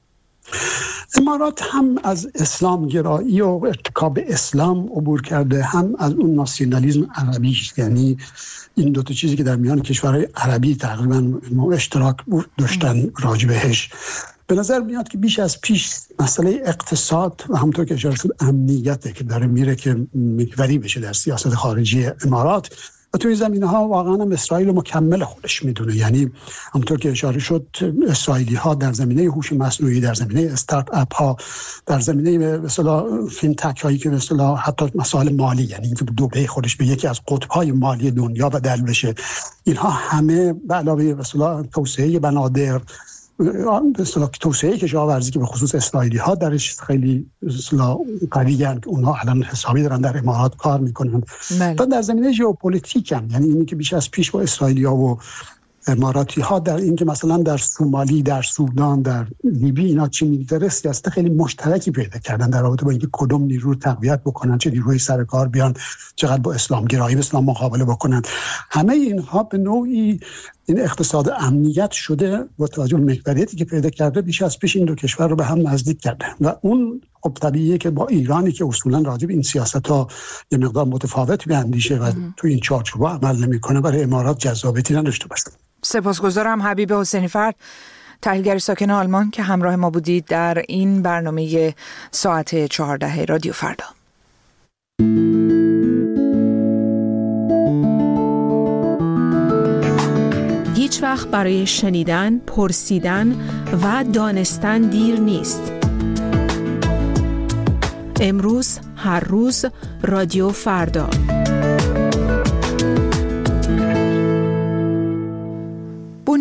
امارات هم از اسلام گرایی و ارتکاب اسلام عبور کرده، هم از اون ناسیونالیسم عربی، یعنی این دو تا چیزی که در میان کشورهای عربی تقریبا اشتراک داشتن راجع بهش. به نظر میاد که بیش از پیش مسئله اقتصاد و همونطور که اشاره شد امنیته که داره میره که محوری بشه در سیاست خارجی امارات، و توی زمینه‌ها واقعا هم اسرائیل مکمل خودش میدونه. یعنی همونطور که اشاره شد اسرائیلی‌ها در زمینه هوش مصنوعی، در زمینه استارت اپ ها، در زمینه به اصطلاح فینتک هایی که به اصطلاح حتی مسائل مالی، یعنی اینکه دبی خودش به یکی از قطب‌های مالی دنیا بدل بشه، اینها همه به علاوه به اصطلاح توسعه بنادر، به اصطلاح توسعه کشاورزی که به خصوص اسرائیلی‌ها درش خیلی اصطلاح قوی‌اند که اونها الان حسابی دارن در امارات کار میکنن. تا در زمینه ژئوپلیتیک هم، یعنی اینی که بیش از پیش با اسرائیلی‌ها و اماراتی‌ها در این که مثلا در سومالی، در سودان، در لیبی اینا چی می‌گذره، سیاست خیلی مشترکی پیدا کردن در رابطه با اینکه کدوم نیرو رو تقویت بکنن، چه نیروی سر کار بیان، چقدر با اسلام گرایی به اسلام مقابله بکنن. همه اینها به نوعی این اقتصاد امنیت شده با توجه به محوریتی که پیدا کرده بیش از پیش این دو کشور رو به هم نزدیک کرده، و اون خب طبیعیه که با ایرانی که اصولا راجع به این سیاست‌ها یه مقدار متفاوت می‌اندیشه و تو این چارچوب‌ها عمل نمی‌کنه، برای امارات جذابیتی نداشته باشه. سپاسگزارم حبیب حسینی فرد، تحلیلگر ساکن آلمان که همراه ما بودید در این برنامه ساعت 14 رادیو فردا. هیچ وقت برای شنیدن، پرسیدن و دانستن دیر نیست. امروز، هر روز، رادیو فردا.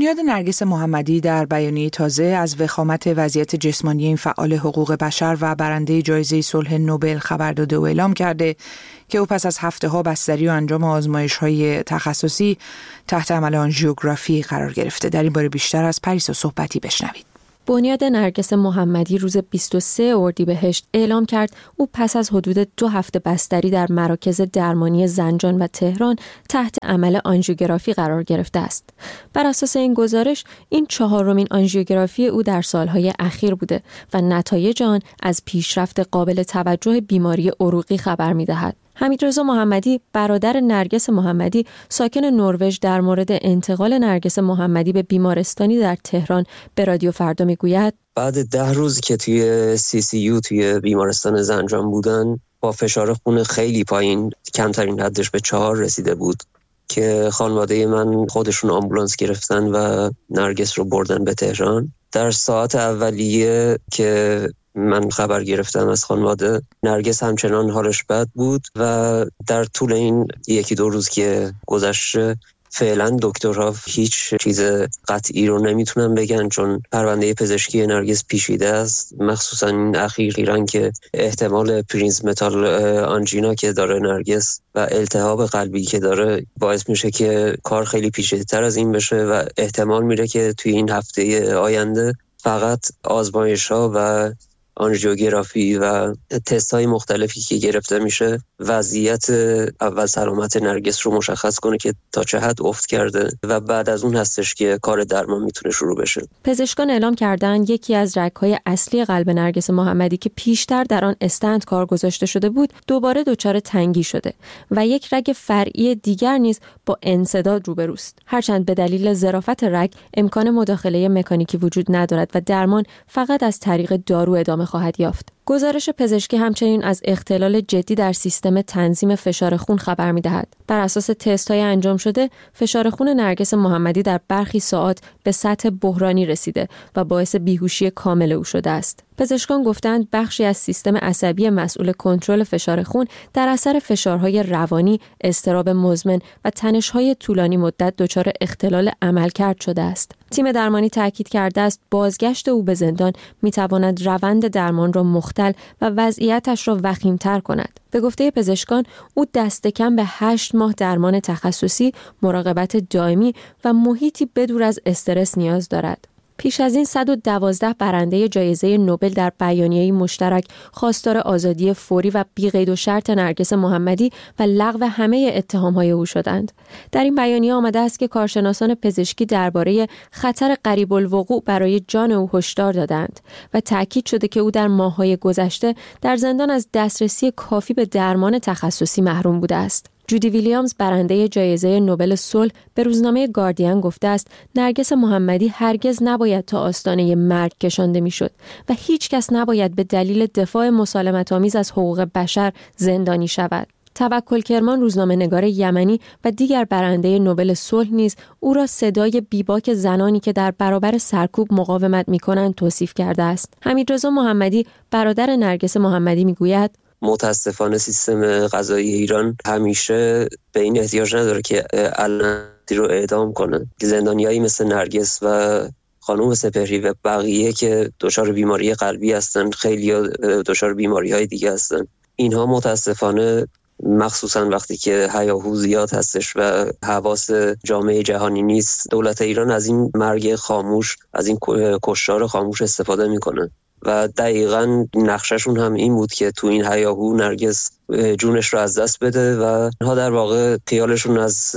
بنیاد نرگس محمدی در بیانیه تازه از وخامت وضعیت جسمانی این فعال حقوق بشر و برنده جایزه صلح نوبل خبر داده و اعلام کرده که او پس از هفته‌ها بستری و انجام آزمایش‌های تخصصی تحت عمل آنژیوگرافی قرار گرفته. در این باره بیشتر از پریسا صحبتی بشنوید. بنیاد نرگس محمدی روز 23 اردیبهشت اعلام کرد او پس از حدود 2 هفته بستری در مراکز درمانی زنجان و تهران تحت عمل آنژیوگرافی قرار گرفته است. بر اساس این گزارش این 4مین آنژیوگرافی او در سالهای اخیر بوده و نتایج آن از پیشرفت قابل توجه بیماری عروقی خبر می‌دهد. حمیدرضا محمدی برادر نرگس محمدی ساکن نروژ در مورد انتقال نرگس محمدی به بیمارستانی در تهران به رادیو فردا میگوید بعد 10 روز که توی CCU توی بیمارستان زنجان بودن با فشار خون خیلی پایین، کمترین حدش به 4 رسیده بود که خانواده من خودشون آمبولانس گرفتن و نرگس رو بردن به تهران. در ساعت اولیه که من خبر گرفتم از خانواده، نرگس همچنان حالش بد بود و در طول این 1-2 روز که گذشته فعلا دکترها هیچ چیز قطعی رو نمیتونن بگن، چون پرونده پزشکی نرگس پیچیده است، مخصوصا این اخیراً که احتمال پرینزمتال آنژینا که داره نرگس و التهاب قلبی که داره باعث میشه که کار خیلی پیچیده‌تر از این بشه و احتمال میره که توی این هفته آینده فقط آزمایش‌ها و آنژیوگرافی و تست‌های مختلفی که گرفته میشه وضعیت اول سلامت نرگس رو مشخص کنه که تا چه حد افت کرده و بعد از اون هستش که کار درمان میتونه شروع بشه. پزشکان اعلام کردند یکی از رگ‌های اصلی قلب نرگس محمدی که پیشتر در آن استنت کار گذاشته شده بود دوباره دچار تنگی شده و یک رگ فرعی دیگر نیز با انسداد روبروست. هرچند به دلیل ظرافت رگ امکان مداخله مکانیکی وجود ندارد و درمان فقط از طریق دارو ادامه خواهد یافت. گزارش پزشکی همچنین از اختلال جدی در سیستم تنظیم فشار خون خبر می‌دهد. بر اساس تست‌های انجام شده، فشار خون نرگس محمدی در برخی ساعات به سطح بحرانی رسیده و باعث بیهوشی کامل او شده است. پزشکان گفتند بخشی از سیستم عصبی مسئول کنترل فشار خون در اثر فشارهای روانی، اضطراب مزمن و تنش‌های طولانی مدت دچار اختلال عملکرد شده است. تیم درمانی تاکید کرده است بازگشت او به زندان می‌تواند روند درمان را مختل و وضعیتش را وخیم‌تر کند. به گفته پزشکان او دست کم به 8 ماه درمان تخصصی، مراقبت دائمی و محیطی بدور از استرس نیاز دارد. پیش از این 112 برنده جایزه نوبل در بیانیه‌ای مشترک خواستار آزادی فوری و بی‌قید و شرط نرگس محمدی و لغو همه اتهام‌های او شدند. در این بیانیه آمده است که کارشناسان پزشکی درباره خطر قریب الوقوع برای جان او هشدار دادند و تأکید شده که او در ماه‌های گذشته در زندان از دسترسی کافی به درمان تخصصی محروم بوده است. جودی ویلیامز برنده جایزه نوبل صلح به روزنامه گاردین گفته است نرگس محمدی هرگز نباید تا آستانه مرگ کشانده میشد و هیچ کس نباید به دلیل دفاع مسالمت‌آمیز از حقوق بشر زندانی شود. توکل کرمان روزنامه‌نگار یمنی و دیگر برنده نوبل صلح نیز او را صدای بیباک زنانی که در برابر سرکوب مقاومت می‌کنند توصیف کرده است. حمیدرضا محمدی برادر نرگس محمدی می‌گوید متاسفانه سیستم قضایی ایران همیشه به این احتیاج نداره که علنی رو اعدام کنه. زندانیایی مثل نرگس و خانم سپهری و بقیه که دچار بیماری قلبی هستن، خیلی دچار بیماری‌های دیگه هستن، اینها متاسفانه مخصوصا وقتی که هیاهو زیاد هستش و حواس جامعه جهانی نیست، دولت ایران از این مرگ خاموش، از این کشتار خاموش استفاده میکنه و دقیقاً نقششون هم این بود که تو این هیاهو نرگس جونش رو از دست بده و ها در واقع خیالشون از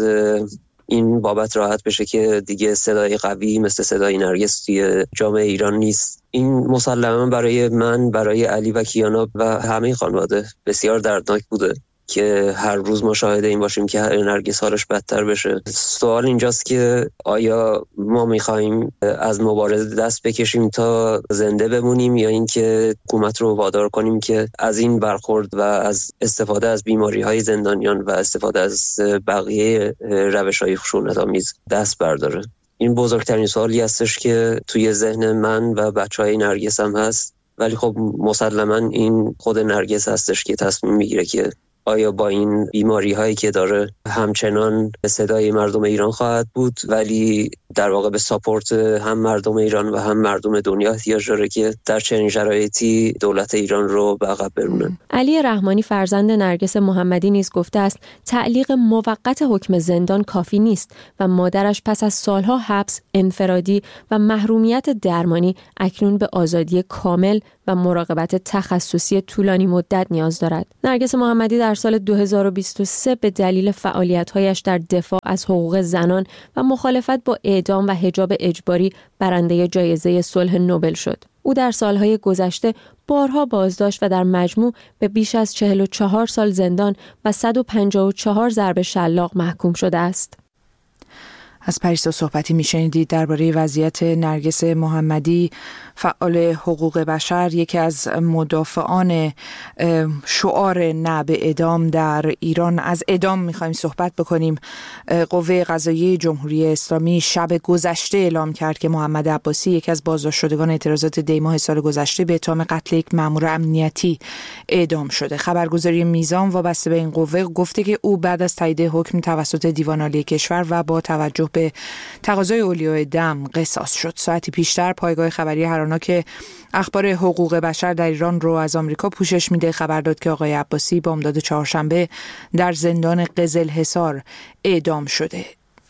این بابت راحت بشه که دیگه صدای قوی مثل صدای نرگس توی جامعه ایران نیست. این مسلماً برای من، برای علی و کیانا و همه خانواده بسیار دردناک بوده که هر روز ما شاهد این باشیم که نرگس حالش بدتر بشه. سوال اینجاست که آیا ما می‌خوایم از مبارزه دست بکشیم تا زنده بمونیم یا اینکه حکومت رو وادار کنیم که از این برخورد و از استفاده از بیماری‌های زندانیان و استفاده از بقیه روش‌های خشونت‌آمیز دست برداره؟ این بزرگترین سوالی هستش که توی ذهن من و بچه‌های نرگس هم هست، ولی خب مسلماً این خود نرگس هستش که تصمیم میگیره که آیا با این بیماری هایی که داره همچنان صدای مردم ایران خواهد بود، ولی در واقع به ساپورت هم مردم ایران و هم مردم دنیا احتیاج داره که در چنین شرایطی دولت ایران رو به عقب برونن. علی رحمانی فرزند نرگس محمدی نیز گفته است تعلیق موقت حکم زندان کافی نیست و مادرش پس از سالها حبس، انفرادی و محرومیت درمانی اکنون به آزادی کامل و مراقبت تخصصی طولانی مدت نیاز دارد. نرگس محمدی در سال 2023 به دلیل فعالیت‌هایش در دفاع از حقوق زنان و مخالفت با اعدام و حجاب اجباری برنده جایزه صلح نوبل شد. او در سالهای گذشته بارها بازداشت و در مجموع به بیش از 44 سال زندان و 154 ضرب شلاق محکوم شده است. از پریسا صحبتی میشنیدید درباره وضعیت نرگس محمدی، فعال حقوق بشر، یکی از مدافعان شعار نه به اعدام در ایران. از اعدام میخوایم صحبت بکنیم. قوه قضاییه جمهوری اسلامی شب گذشته اعلام کرد که محمد عباسی، یکی از بازداشت شدگان اعتراضات دی‌ماه سال گذشته، به اتهام قتل یک مأمور امنیتی اعدام شده. خبرگزاری میزان وابسته به این قوه گفته که او بعد از تایید حکم توسط دیوان عالی کشور و با توجه به تقاضای اولیای دم قصاص شد. ساعتی پیشتر پایگاه خبری هراناک اخبار حقوق بشر در ایران رو از آمریکا پوشش میده خبر داد که آقای عباسی بامداد چهارشنبه در زندان قزلحصار اعدام شده.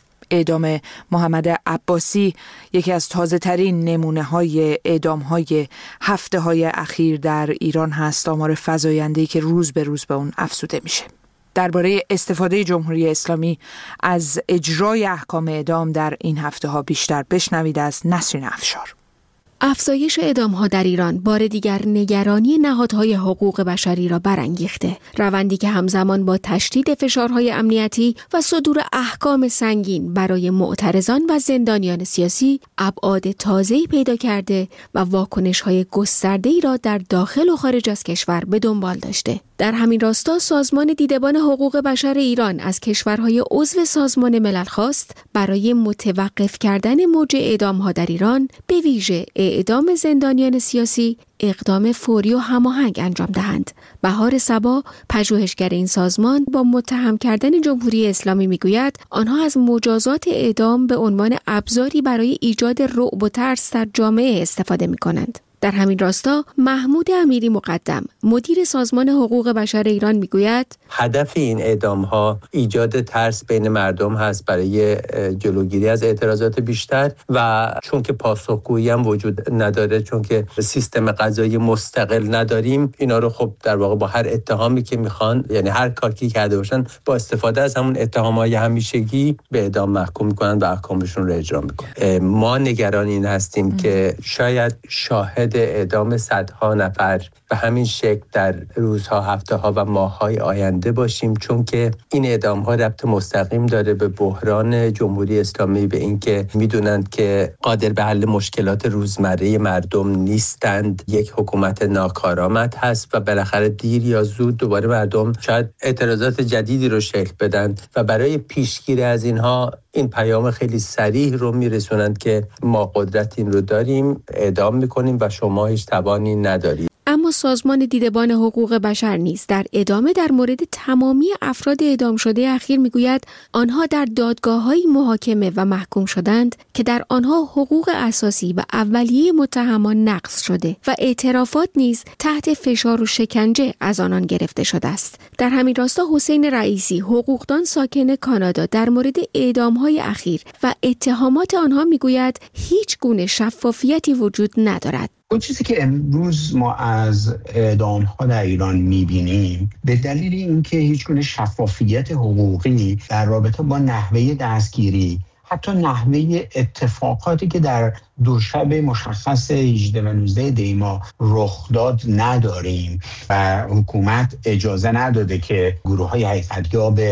اعدام محمد عباسی یکی از تازه ترین نمونه های اعدام های هفته های اخیر در ایران هست، آمار فزاینده‌ای که روز به روز به اون افزوده میشه. درباره استفاده جمهوری اسلامی از اجرای احکام اعدام در این هفته ها بیشتر بشنوید از نسرین افشار. افزایش اعدام‌ها در ایران بار دیگر نگرانی نهادهای حقوق بشری را برانگیخته. روندی که همزمان با تشدید فشارهای امنیتی و صدور احکام سنگین برای معترضان و زندانیان سیاسی ابعاد تازه‌ای پیدا کرده و واکنش‌های گسترده‌ای را در داخل و خارج از کشور به دنبال داشته. در همین راستا سازمان دیدبان حقوق بشر ایران از کشورهای عضو سازمان ملل خواست برای متوقف کردن موج اعدام‌ها در ایران، به ویژه اعدام زندانیان سیاسی، اقدام فوری و هماهنگ انجام دهند. بهار صبا، پژوهشگر این سازمان، با متهم کردن جمهوری اسلامی میگوید آنها از مجازات اعدام به عنوان ابزاری برای ایجاد رعب و ترس در جامعه استفاده می‌کنند. در همین راستا محمود امیری مقدم، مدیر سازمان حقوق بشر ایران، میگوید هدف این اعدام‌ها ایجاد ترس بین مردم هست برای جلوگیری از اعتراضات بیشتر و چون که پاسخگویی هم وجود نداره، چون که سیستم قضایی مستقل نداریم، اینا رو خب در واقع با هر اتهامی که میخوان، یعنی هر کاری کرده باشن، با استفاده از همون اتهام‌های همیشگی به اعدام محکوم میکنن و احکامشون رو اجرا میکنن. ما نگران این هستیم که شاید شاهد اعدام صدها نفر به همین شکل در روزها، هفته‌ها و ماه‌های آینده باشیم، چون که این اعدام‌ها ربط مستقیم داره به بحران جمهوری اسلامی، به اینکه میدونند که قادر به حل مشکلات روزمره مردم نیستند، یک حکومت ناکارآمد هست و بالاخره دیر یا زود دوباره مردم شاید اعتراضات جدیدی رو شکل بدن و برای پیشگیری از اینها این پیام خیلی صریح رو میرسونند که ما قدرت این رو داریم، اعدام میکنیم و شما هیچ توانی ندارید. اما سازمان دیدبان حقوق بشر نیز در ادامه در مورد تمامی افراد اعدام شده اخیر میگوید آنها در دادگاه‌های محاکمه و محکوم شدند که در آنها حقوق اساسی و اولیه متهمان نقض شده و اعترافات نیز تحت فشار و شکنجه از آنان گرفته شده است. در همین راستا حسین رئیسی، حقوقدان ساکن کانادا، در مورد اعدام‌های اخیر و اتهامات آنها میگوید هیچ گونه شفافیتی وجود ندارد. اون چیزی که امروز ما از اعدام‌ها در ایران می‌بینیم به دلیل اینکه هیچ گونه شفافیت حقوقی در رابطه با نحوه دستگیری، حتی نحوه اتفاقاتی که در دو شب مشخص 18 و 19 دی ماه رخ داد نداریم و حکومت اجازه نداده که گروه‌های حقیقت‌یاب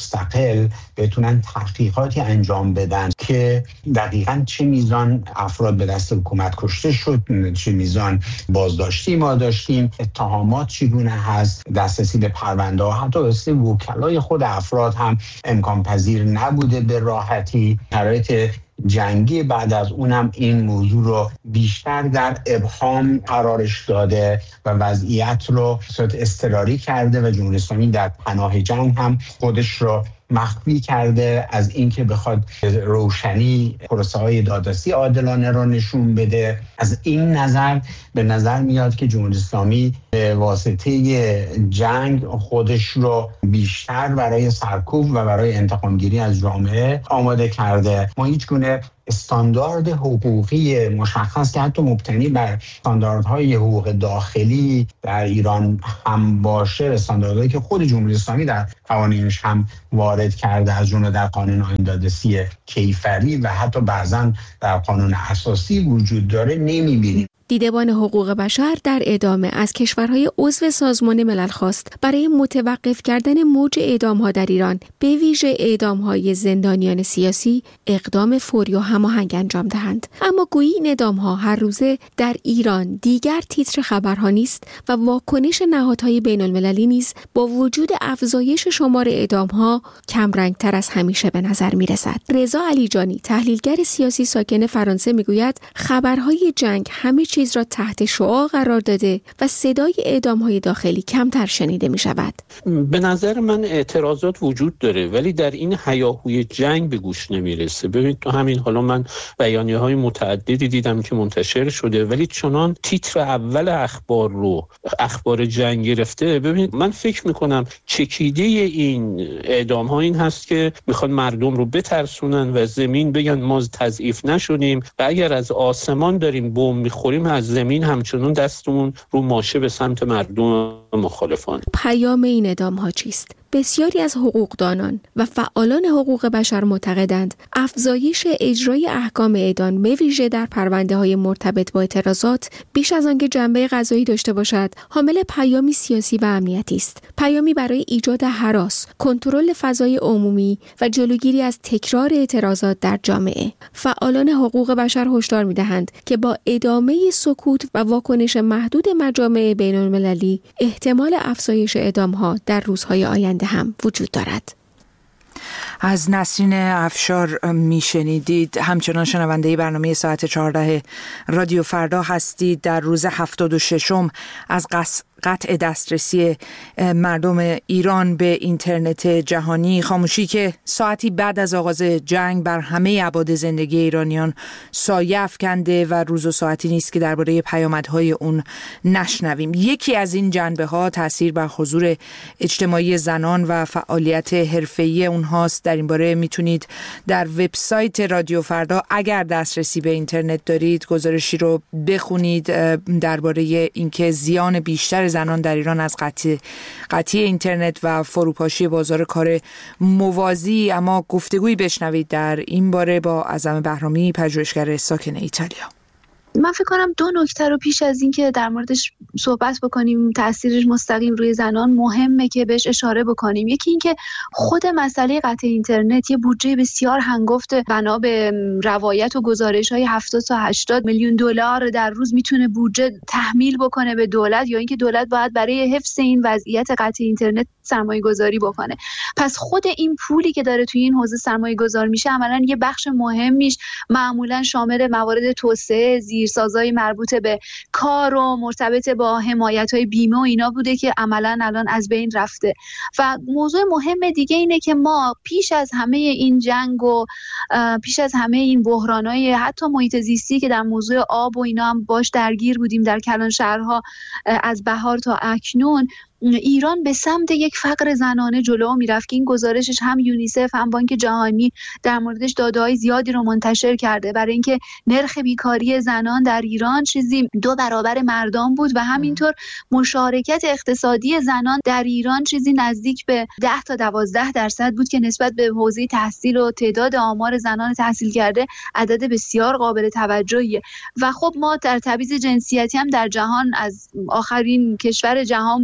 مستقل بتونن تحقیقاتی انجام بدن که دقیقاً چه میزان افراد به دست حکومت کشته شد، چه میزان بازداشتی ما داشتیم، اتهامات چگونه هست، دسترسی به پرونده‌ها، حتی دسترسی وکلای خود افراد هم امکان پذیر نبوده به راحتی. شرایط جنگی بعد از اونم این موضوع رو بیشتر در ابهام قرارش داده و وضعیت رو صورت اضطراری کرده و جمهوری اسلامی در پناه جنگ هم خودش رو مخفی کرده از اینکه بخواد روشنی پروسه‌های دادرسی عادلانه رو نشون بده. از این نظر به نظر میاد که جمهوری اسلامی به واسطه جنگ خودش رو بیشتر برای سرکوب و برای انتقامگیری از جامعه آماده کرده. ما هیچ گونه استاندارد حقوقی مشخص که حتی مبتنی بر استانداردهای حقوق داخلی در ایران هم باشه، استانداردهایی که خود جمهوری اسلامی در قوانینش هم وارد کرده، از جمله در قانون آیین دادرسی کیفری و حتی بعضا در قانون اساسی وجود داره، نمی‌بینیم. دیدبان حقوق بشر در ادامه از کشورهای عضو سازمان ملل خواست برای متوقف کردن موج اعدام‌ها در ایران، به ویژه اعدام‌های زندانیان سیاسی، اقدام فوری و هماهنگ انجام دهند. اما گویی این اعدام‌ها هر روزه در ایران دیگر تیتر خبرها نیست و واکنش نهادهای بین‌المللی نیز با وجود افزایش شمار اعدام‌ها کمرنگ‌تر از همیشه به نظر می‌رسد. رضا علیجانی، تحلیلگر سیاسی ساکن فرانسه، می‌گوید خبرهای جنگ همه چیز را تحت شعاع قرار داده و صدای اعدام‌های داخلی کمتر شنیده می شود. به نظر من اعتراضات وجود داره ولی در این هیاهوی جنگ به گوش نمی رسه. ببینید تو همین حالا من بیانیه‌های متعددی دیدم که منتشر شده ولی چنان تیتر اول اخبار جنگ گرفته. ببینید من فکر می‌کنم چکیده این اعدام‌ها این هست که میخوان مردم رو بترسونن و زمین بگن ما تضعیف نشدیم و اگر از آسمان داریم بمب می‌خوریم از زمین همچنان دستمون رو ماشه به سمت مردم مخالفان. پیام این اعدام‌ها چیست؟ بسیاری از حقوقدانان و فعالان حقوق بشر معتقدند افزایش اجرای احکام اعدام به ویژه در پرونده‌های مرتبط با اعتراضات بیش از آنکه جنبه قضایی داشته باشد حامل پیامی سیاسی و امنیتی است، پیامی برای ایجاد هراس، کنترل فضای عمومی و جلوگیری از تکرار اعتراضات در جامعه. فعالان حقوق بشر هشدار می‌دهند که با ادامه سکوت و واکنش محدود مجامع بین‌المللی احتمال افزایش اعدام‌ها در روزهای آینده هم وجود دارد. از نسرین افشار میشنیدید. همچنان شنونده برنامه ساعت 14 رادیو فردا هستید. در روز 76م از قطع دسترسی مردم ایران به اینترنت جهانی، خاموشی که ساعتی بعد از آغاز جنگ بر همه ابعاد زندگی ایرانیان سایه افکنده و روز و ساعتی نیست که درباره پیامدهای اون نشنویم. یکی از این جنبه‌ها تاثیر بر حضور اجتماعی زنان و فعالیت حرفه‌ای اونهاست. در این باره میتونید در وبسایت رادیو فردا اگر دسترسی به اینترنت دارید گزارشی رو بخونید درباره اینکه زیان بیشتر زنان در ایران از قطعی اینترنت و فروپاشی بازار کار موازی. اما گفتگویی بشنوید در این باره با اعظم بهرامی، پژوهشگر ساکن ایتالیا. من فکر کنم دو نکته رو پیش از این که در موردش صحبت بکنیم تاثیرش مستقیم روی زنان مهمه که بهش اشاره بکنیم. یکی این که خود مسئله قطع اینترنت یه بودجه بسیار هنگفت بنا به روایت و گزارش‌های 70 تا 80 میلیون دلار در روز میتونه بودجه تحمیل بکنه به دولت، یا اینکه دولت باید برای حفظ این وضعیت قطع اینترنت سرمایه‌گذاری بکنه. پس خود این پولی که داره توی این حوزه سرمایه‌گذار میشه عملاً یه بخش مهمیش معمولاً شامل موارد توسعه زیرسازهای مربوط به کار و مرتبط با حمایت‌های بیمه و اینا بوده که عملاً الان از بین رفته. و موضوع مهم دیگه اینه که ما پیش از همه این جنگ و پیش از همه این بحران‌های حتی محیط زیستی که در موضوع آب و اینا هم باش درگیر بودیم در کلان شهرها از بهار تا اکنون، ایران به سمت یک فقر زنانه جلو میرفت که این گزارشش هم یونیسف هم بانک جهانی در موردش داده‌های زیادی رو منتشر کرده برای اینکه نرخ بیکاری زنان در ایران چیزی 2 برابر مردان بود و همینطور مشارکت اقتصادی زنان در ایران چیزی نزدیک به 10 تا 12% بود که نسبت به حوزه تحصیل و تعداد آمار زنان تحصیل کرده عدد بسیار قابل توجهیه. و خب ما در تبعیض جنسیتی هم در جهان از آخرین کشور جهان بودیم از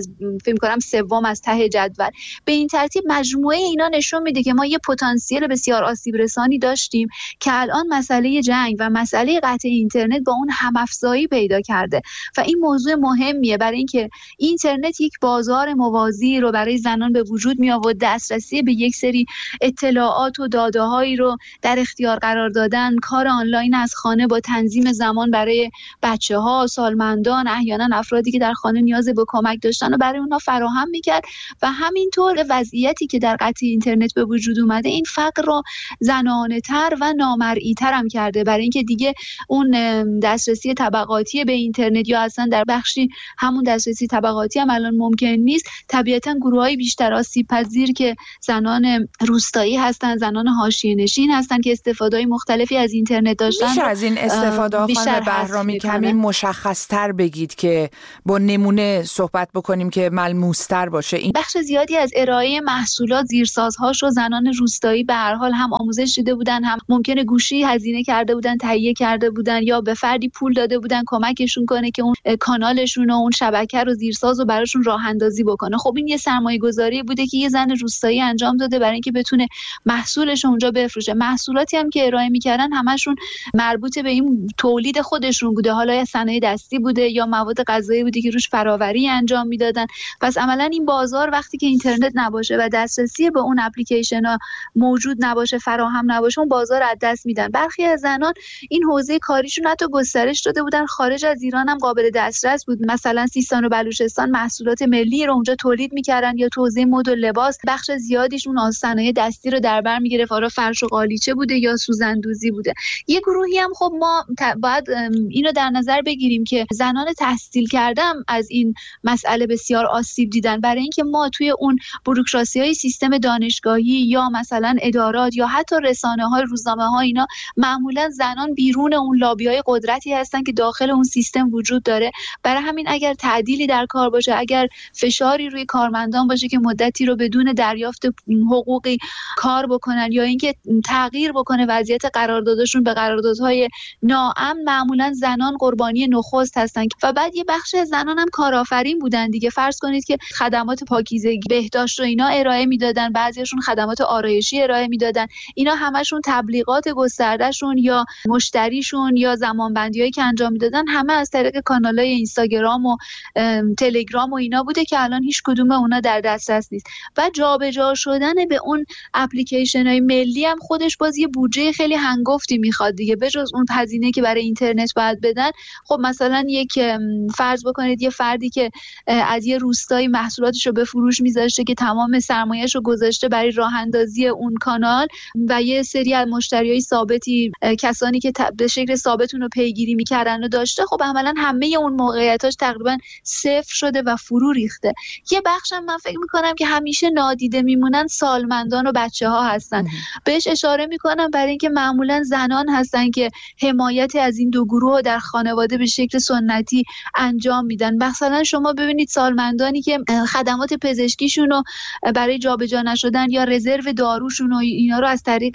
فکر کنم سوم از ته جدول. به این ترتیب مجموعه اینا نشون میده که ما یه پتانسیل بسیار آسیب رسانی داشتیم که الان مسئله جنگ و مسئله قطع اینترنت با اون هم‌افزایی پیدا کرده و این موضوع مهمیه برای اینکه اینترنت یک بازار موازی رو برای زنان به وجود می آورد، دسترسی به یک سری اطلاعات و داده‌هایی رو در اختیار قرار دادن، کار آنلاین از خانه با تنظیم زمان برای بچه‌ها، سالمندان، احیانا افرادی که در خانه نیاز به کمک داشتن و برای اونها فراهم می‌کرد و همینطور وضعیتی که در قطع اینترنت به وجود اومده این فقر رو زنانه‌تر و نامرئی‌تر هم کرده، برای اینکه دیگه اون دسترسی طبقاتی به اینترنت یا اصلا در بخشی همون دسترسی طبقاتی هم الان ممکن نیست. طبیعتاً گروه‌های بیشتر آسیب‌پذیر که زنان روستایی هستن، زنان حاشیه‌نشین هستن که استفاده‌های مختلفی از اینترنت داشتن. میشه از این استفاده خانم بهرامی کمی مشخص‌تر بگید که با نمونه صحبت بکنیم که ملموس‌تر باشه؟ این بخش زیادی از ارائه محصولات زیرسازهاش رو زنان روستایی به هر حال هم آموزش دیده بودن، هم ممکنه گوشی هزینه کرده بودن، تهیه کرده بودن یا به فردی پول داده بودن کمکشون کنه که اون کانالشون و اون شبکه رو زیرساز و براشون راه اندازی بکنه. خب این یه سرمایه‌گذاری بوده که یه زن روستایی انجام داده برای اینکه بتونه محصولش اونجا بفروشه. محصولاتی هم که ارائه می‌کردن همشون مربوط به این تولید خودشون بوده، حالا یا صنایع دستی بوده یا مواد غذایی بوده که روش فراوری انجام میدادن. پس عملاً این بازار وقتی که اینترنت نباشه و دسترسی به اون اپلیکیشن‌ها موجود نباشه، فراهم نباشه، اون بازار از دست میدن. برخی از زنان این حوزه کاریشون حتی گسترش داده بودن، خارج از ایران هم قابل دسترس بود. مثلا سیستان و بلوچستان محصولات ملی رو اونجا تولید می‌کردن یا تو حوزه مد و لباس بخش زیادیشون از صنایع دستی رو در بر می‌گرفت، حالا فرش و قالیچه بوده یا سوزندوزی بوده. یه گروهی هم خب ما باید اینو در نظر بگیریم که زنان تحصیل کرده هم از این مسئله بسیار آسیب دیدن، برای اینکه ما توی اون بوروکراسی‌های سیستم دانشگاهی یا مثلا ادارات یا حتی رسانه‌های، روزنامه‌ها، اینا معمولا زنان بیرون اون لابی‌های قدرتی هستن که داخل اون سیستم وجود داره. برای همین اگر تعدیلی در کار باشه، اگر فشاری روی کارمندان باشه که مدتی رو بدون دریافت حقوقی کار بکنن یا اینکه تغییر بکنه وضعیت قراردادشون به قراردادهای ناامن، معمولا زنان قربانی نخست هستن و بعد یه بخش از زنان هم کارآفرین بودن دیگه. فرض کنید که خدمات پاکیزگی، بهداشت و اینا ارائه میدادن، بعضیاشون خدمات آرایشی ارائه میدادن. اینا همشون تبلیغات گستردهشون یا مشتریشون یا زمانبندیایی که انجام میدادن همه از طریق کانال‌های اینستاگرام و تلگرام و اینا بوده که الان هیچ کدوم اونا در دسترس نیست. و جابجا شدن به اون اپلیکیشن‌های ملی هم خودش باز یه بودجه خیلی هنگفتی میخواد دیگه. بجز اون هزینه که برای اینترنت باید بدن، خب مثلا یک فرض بکنید یه فردی که از یه روستایی محصولاتش رو به فروش میذاشته که تمام سرمایه‌اش رو گذاشته برای راه اندازی اون کانال و یه سری از مشتریای ثابتی، کسانی که به شکل ثابت اون رو پیگیری میکردن و داشته، خب عملاً همه اون موقعیتاش تقریبا صفر شده و فرو ریخته. یه بخشم من فکر میکنم که همیشه نادیده میمونن سالمندان و بچه‌ها هستن. بهش اشاره میکنم برای اینکه معمولاً زنان هستن که حمایت از این دو گروه در خانواده به شکل سنتی انجام میدن. مثلا شما ببینید سالمندانی که خدمات پزشکیشون رو برای جابجا نشدن یا رزرو داروشون و اینا رو از طریق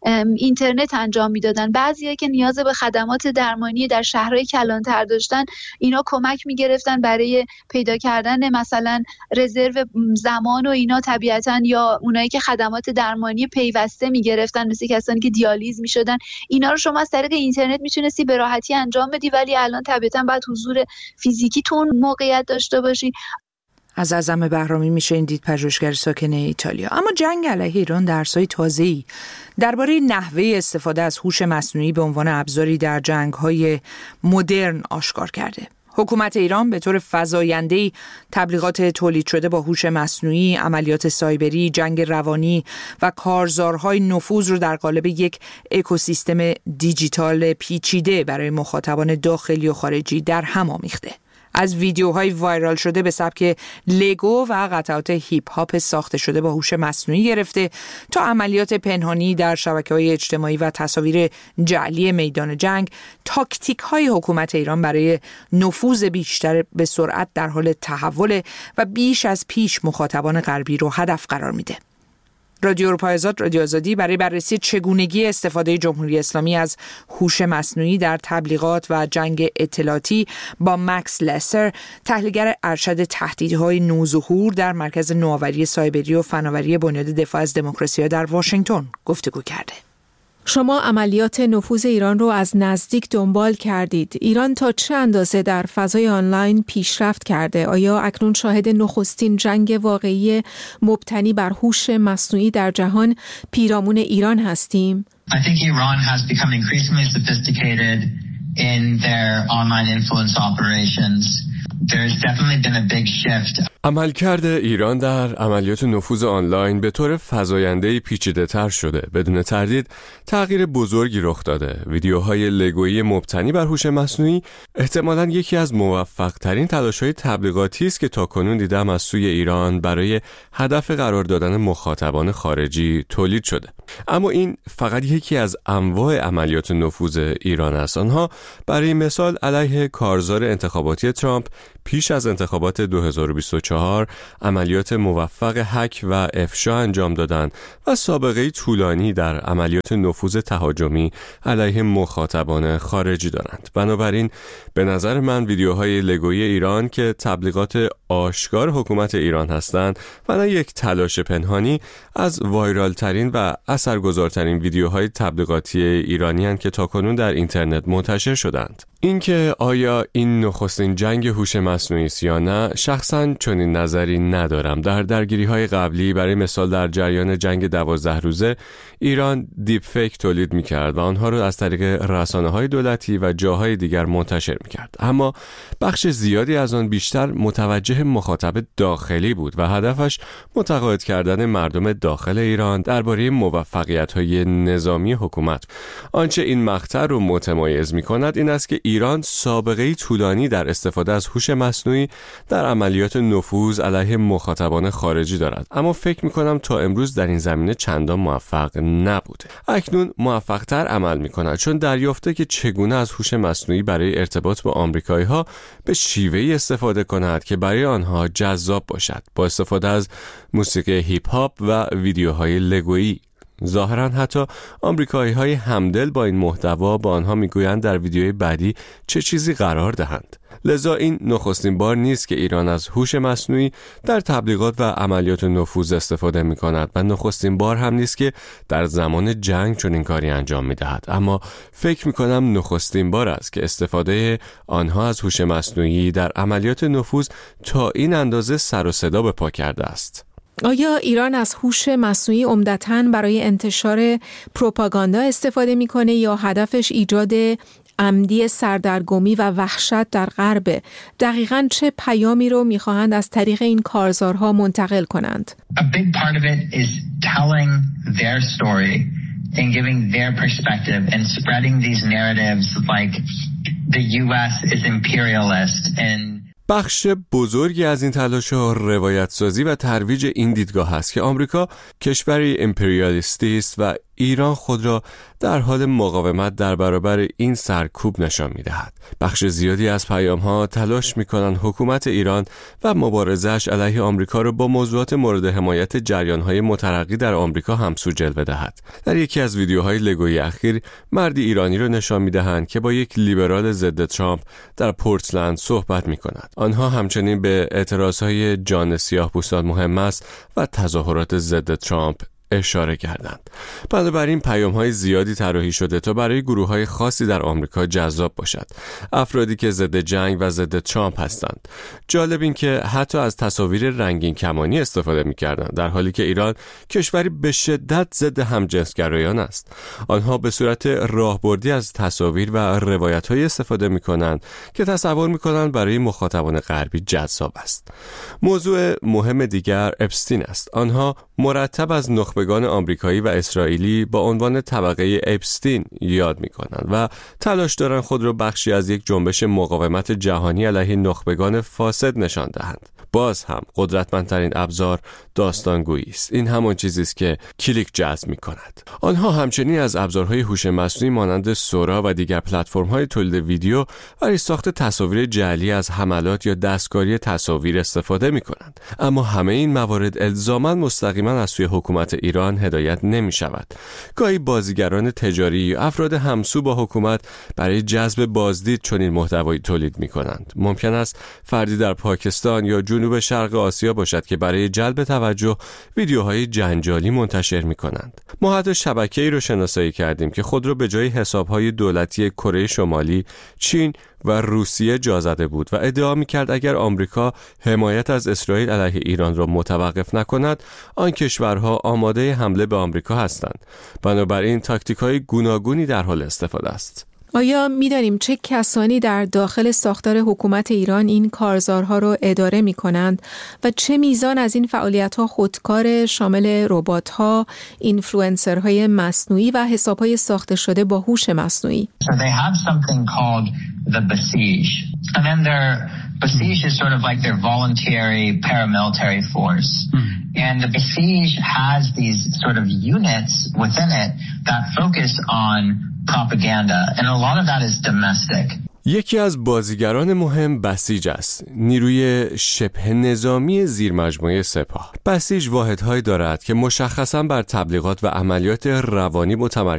اینترنت انجام میدادن. بعضیا که نیاز به خدمات درمانی در شهرهای کلانتر داشتن، اینا کمک میگرفتن برای پیدا کردن مثلا رزرو زمان و اینا طبیعتاً، یا اونایی که خدمات درمانی پیوسته میگرفتن مثل کسانی که دیالیز میشدن، اینا رو شما از طریق اینترنت میتونستی به راحتی انجام بدی، ولی الان طبیعتاً باید حضور فیزیکی تون موقعیت داشته باشی. از اعظم بهرامی میشه این دید، پژوهشگر ساکن ایتالیا. اما جنگ علیه ایران درس‌های تازه‌ای درباره نحوه استفاده از هوش مصنوعی به عنوان ابزاری در جنگ‌های مدرن آشکار کرده. حکومت ایران به طور فزاینده‌ای تبلیغات تولید شده با هوش مصنوعی، عملیات سایبری، جنگ روانی و کارزارهای نفوذ رو در قالب یک اکوسیستم دیجیتال پیچیده برای مخاطبان داخلی و خارجی در هم آمیخته. از ویدیوهای وایرال شده به سبک لگو و قطعات هیپ هاپ ساخته شده با هوش مصنوعی گرفته تا عملیات پنهانی در شبکه‌های اجتماعی و تصاویر جعلی میدان جنگ، تاکتیک‌های حکومت ایران برای نفوذ بیشتر به سرعت در حال تحول و بیش از پیش مخاطبان غربی رو هدف قرار میده. رادیو اروپای آزاد، رادیو آزادی، برای بررسی چگونگی استفاده جمهوری اسلامی از هوش مصنوعی در تبلیغات و جنگ اطلاعاتی با مکس لسر، تحلیلگر ارشد تهدیدهای نوظهور در مرکز نوآوری سایبری و فناوری بنیاد دفاع از دموکراسی در واشنگتن گفتگو کرده. شما عملیات نفوذ ایران رو از نزدیک دنبال کردید. ایران تا چه اندازه در فضای آنلاین پیشرفت کرده؟ آیا اکنون شاهد نخستین جنگ واقعی مبتنی بر هوش مصنوعی در جهان پیرامون ایران هستیم؟ I think Iran has become increasingly sophisticated in their online influence operations. There's definitely been a big shift. عملکرد ایران در عملیات نفوذ آنلاین به طور فزاینده‌ای پیچیده‌تر شده. بدون تردید تغییر بزرگی رخ داده. ویدیوهای لگویی مبتنی بر هوش مصنوعی احتمالاً یکی از موفق‌ترین تلاش‌های تبلیغاتی است که تاکنون دیدم از سوی ایران برای هدف قرار دادن مخاطبان خارجی تولید شده. اما این فقط یکی از انواع عملیات نفوذ ایران است. آنها برای مثال علیه کارزار انتخاباتی ترامپ پیش از انتخابات 2024 عملیات موفق هک و افشا انجام دادند و سابقه طولانی در عملیات نفوذ تهاجمی علیه مخاطبان خارجی دارند. بنابراین به نظر من ویدیوهای لگویی ایران که تبلیغات آشکار حکومت ایران هستند و نه یک تلاش پنهانی، از وایرال ترین و اثرگذارترین ویدیوهای تبلیغاتی ایرانی هستند که تاکنون در اینترنت منتشر شدند. اینکه آیا این نخستین جنگ هوش مصنوعی است یا نه، شخصاً چنین نظری ندارم. در درگیری‌های قبلی، برای مثال در جریان جنگ 12 روزه، ایران دیپ فیک تولید می‌کرد و آنها را از طریق رسانه‌های دولتی و جاهای دیگر منتشر می‌کرد. اما بخش زیادی از آن بیشتر متوجه مخاطب داخلی بود و هدفش متقاعد کردن مردم داخل ایران درباره موفقیت‌های نظامی حکومت. آنچه این مقطع رو متمایز می‌کند این است که ایران سابقه طولانی در استفاده از هوش مصنوعی در عملیات نفوذ علیه مخاطبان خارجی دارد، اما فکر می‌کنم تا امروز در این زمینه چندان موفق نبوده. اکنون موفق‌تر عمل می‌کند چون دریافته که چگونه از هوش مصنوعی برای ارتباط با آمریکایی‌ها به شیوهی استفاده کند که برای آنها جذاب باشد، با استفاده از موسیقی هیپ هاپ و ویدیوهای لگویی. ظاهراً حتی آمریکایی‌های همدل با این محتوا با آنها میگویند در ویدیوی بعدی چه چیزی قرار دهند. لذا این نخستین بار نیست که ایران از هوش مصنوعی در تبلیغات و عملیات نفوذ استفاده می‌کند و نخستین بار هم نیست که در زمان جنگ چنین کاری انجام می‌دهد. اما فکر می‌کنم نخستین بار است که استفاده آنها از هوش مصنوعی در عملیات نفوذ تا این اندازه سر و صدا به پا کرده است. آیا ایران از هوش مصنوعی عمدتاً برای انتشار پروپاگاندا استفاده می‌کنه یا هدفش ایجاد عمدی سردرگمی و وحشت در غرب؟ دقیقاً چه پیامی رو می‌خواهند از طریق این کارزارها منتقل کنند؟ A big part of it is telling their story and giving their perspective and spreading these narratives like the US is imperialist and بخش بزرگی از این تلاش‌ها روایت سازی و ترویج این دیدگاه است که آمریکا کشوری امپریالیستی است و ایران خود را در حال مقاومت در برابر این سرکوب نشان می‌دهد. بخش زیادی از پیام‌ها تلاش می‌کنند حکومت ایران و مبارزه‌اش علیه آمریکا را با موضوعات مورد حمایت جریان‌های مترقی در آمریکا همسو جلوه دهد. در یکی از ویدیوهای لگویی اخیر مردی ایرانی را نشان می‌دهند که با یک لیبرال ضد ترامپ در پورتلند صحبت می‌کند. آنها همچنین به اعتراضهای جان سیاه‌پوستان مهم است و تظاهرات ضد ترامپ اشاره کردند. بنابراین پیام‌های زیادی طراحی شده تا برای گروه‌های خاصی در آمریکا جذاب باشد. افرادی که ضد جنگ و ضد ترامپ هستند. جالب این که حتی از تصاویر رنگین کمانی استفاده می‌کردند، در حالی که ایران کشوری به شدت ضد همجنسگرایان است. آنها به صورت راهبردی از تصاویر و روایت‌های استفاده می‌کنند که تصور می‌کنند برای مخاطبان غربی جذاب است. موضوع مهم دیگر اپستین است. آنها مرتب از نخبگان آمریکایی و اسرائیلی با عنوان طبقه اپستین یاد می‌کنند و تلاش دارند خود را بخشی از یک جنبش مقاومت جهانی علیه نخبگان فاسد نشان دهند. باز هم قدرتمندترین ابزار داستانگویی است. این همان چیزی است که کلیک جذب می‌کند. آنها همچنین از ابزارهای هوش مصنوعی مانند سورا و دیگر پلتفرم‌های تولید ویدیو برای ساخت تصاویر جعلی از حملات یا دستکاری تصاویر استفاده می‌کنند. اما همه این موارد الزاماً مستقیما از سوی حکومت ایران هدایت نمی‌شود. گاهی بازیگران تجاری یا افراد همسو با حکومت برای جذب بازدید چنین محتوایی تولید می‌کنند. ممکن است فردی در پاکستان یا جنوب شرق آسیا باشد که برای جلب توجه ویدیوهای جنجالی منتشر می‌کنند. ما حتی شبکه‌ای رو شناسایی کردیم که خود را به جای حساب‌های دولتی کره شمالی، چین و روسیه جا زده بود و ادعا می‌کرد اگر آمریکا حمایت از اسرائیل علیه ایران را متوقف نکند، آن کشورها آماده حمله به آمریکا هستند. بنابراین تاکتیک‌های گوناگونی در حال استفاده است. آیا می‌دانیم چه کسانی در داخل ساختار حکومت ایران این کارزارها رو اداره می‌کنند و چه میزان از این فعالیت‌ها خودکار، شامل ربات‌ها، اینفلوئنسرهای مصنوعی و حساب‌های ساخته شده با هوش مصنوعی؟ So they have something called the Basij. And then their Basij is sort of like their voluntary paramilitary force. And the Basij has these sort of units within it that focus on propaganda, and a lot of that is domestic. یکی از بازیگران مهم بسیج است، نیروی شبه نظامی زیرمجموعه سپاه. بسیج واحدهایی دارد که مشخصاً بر تبلیغات و عملیات روانی متمرکز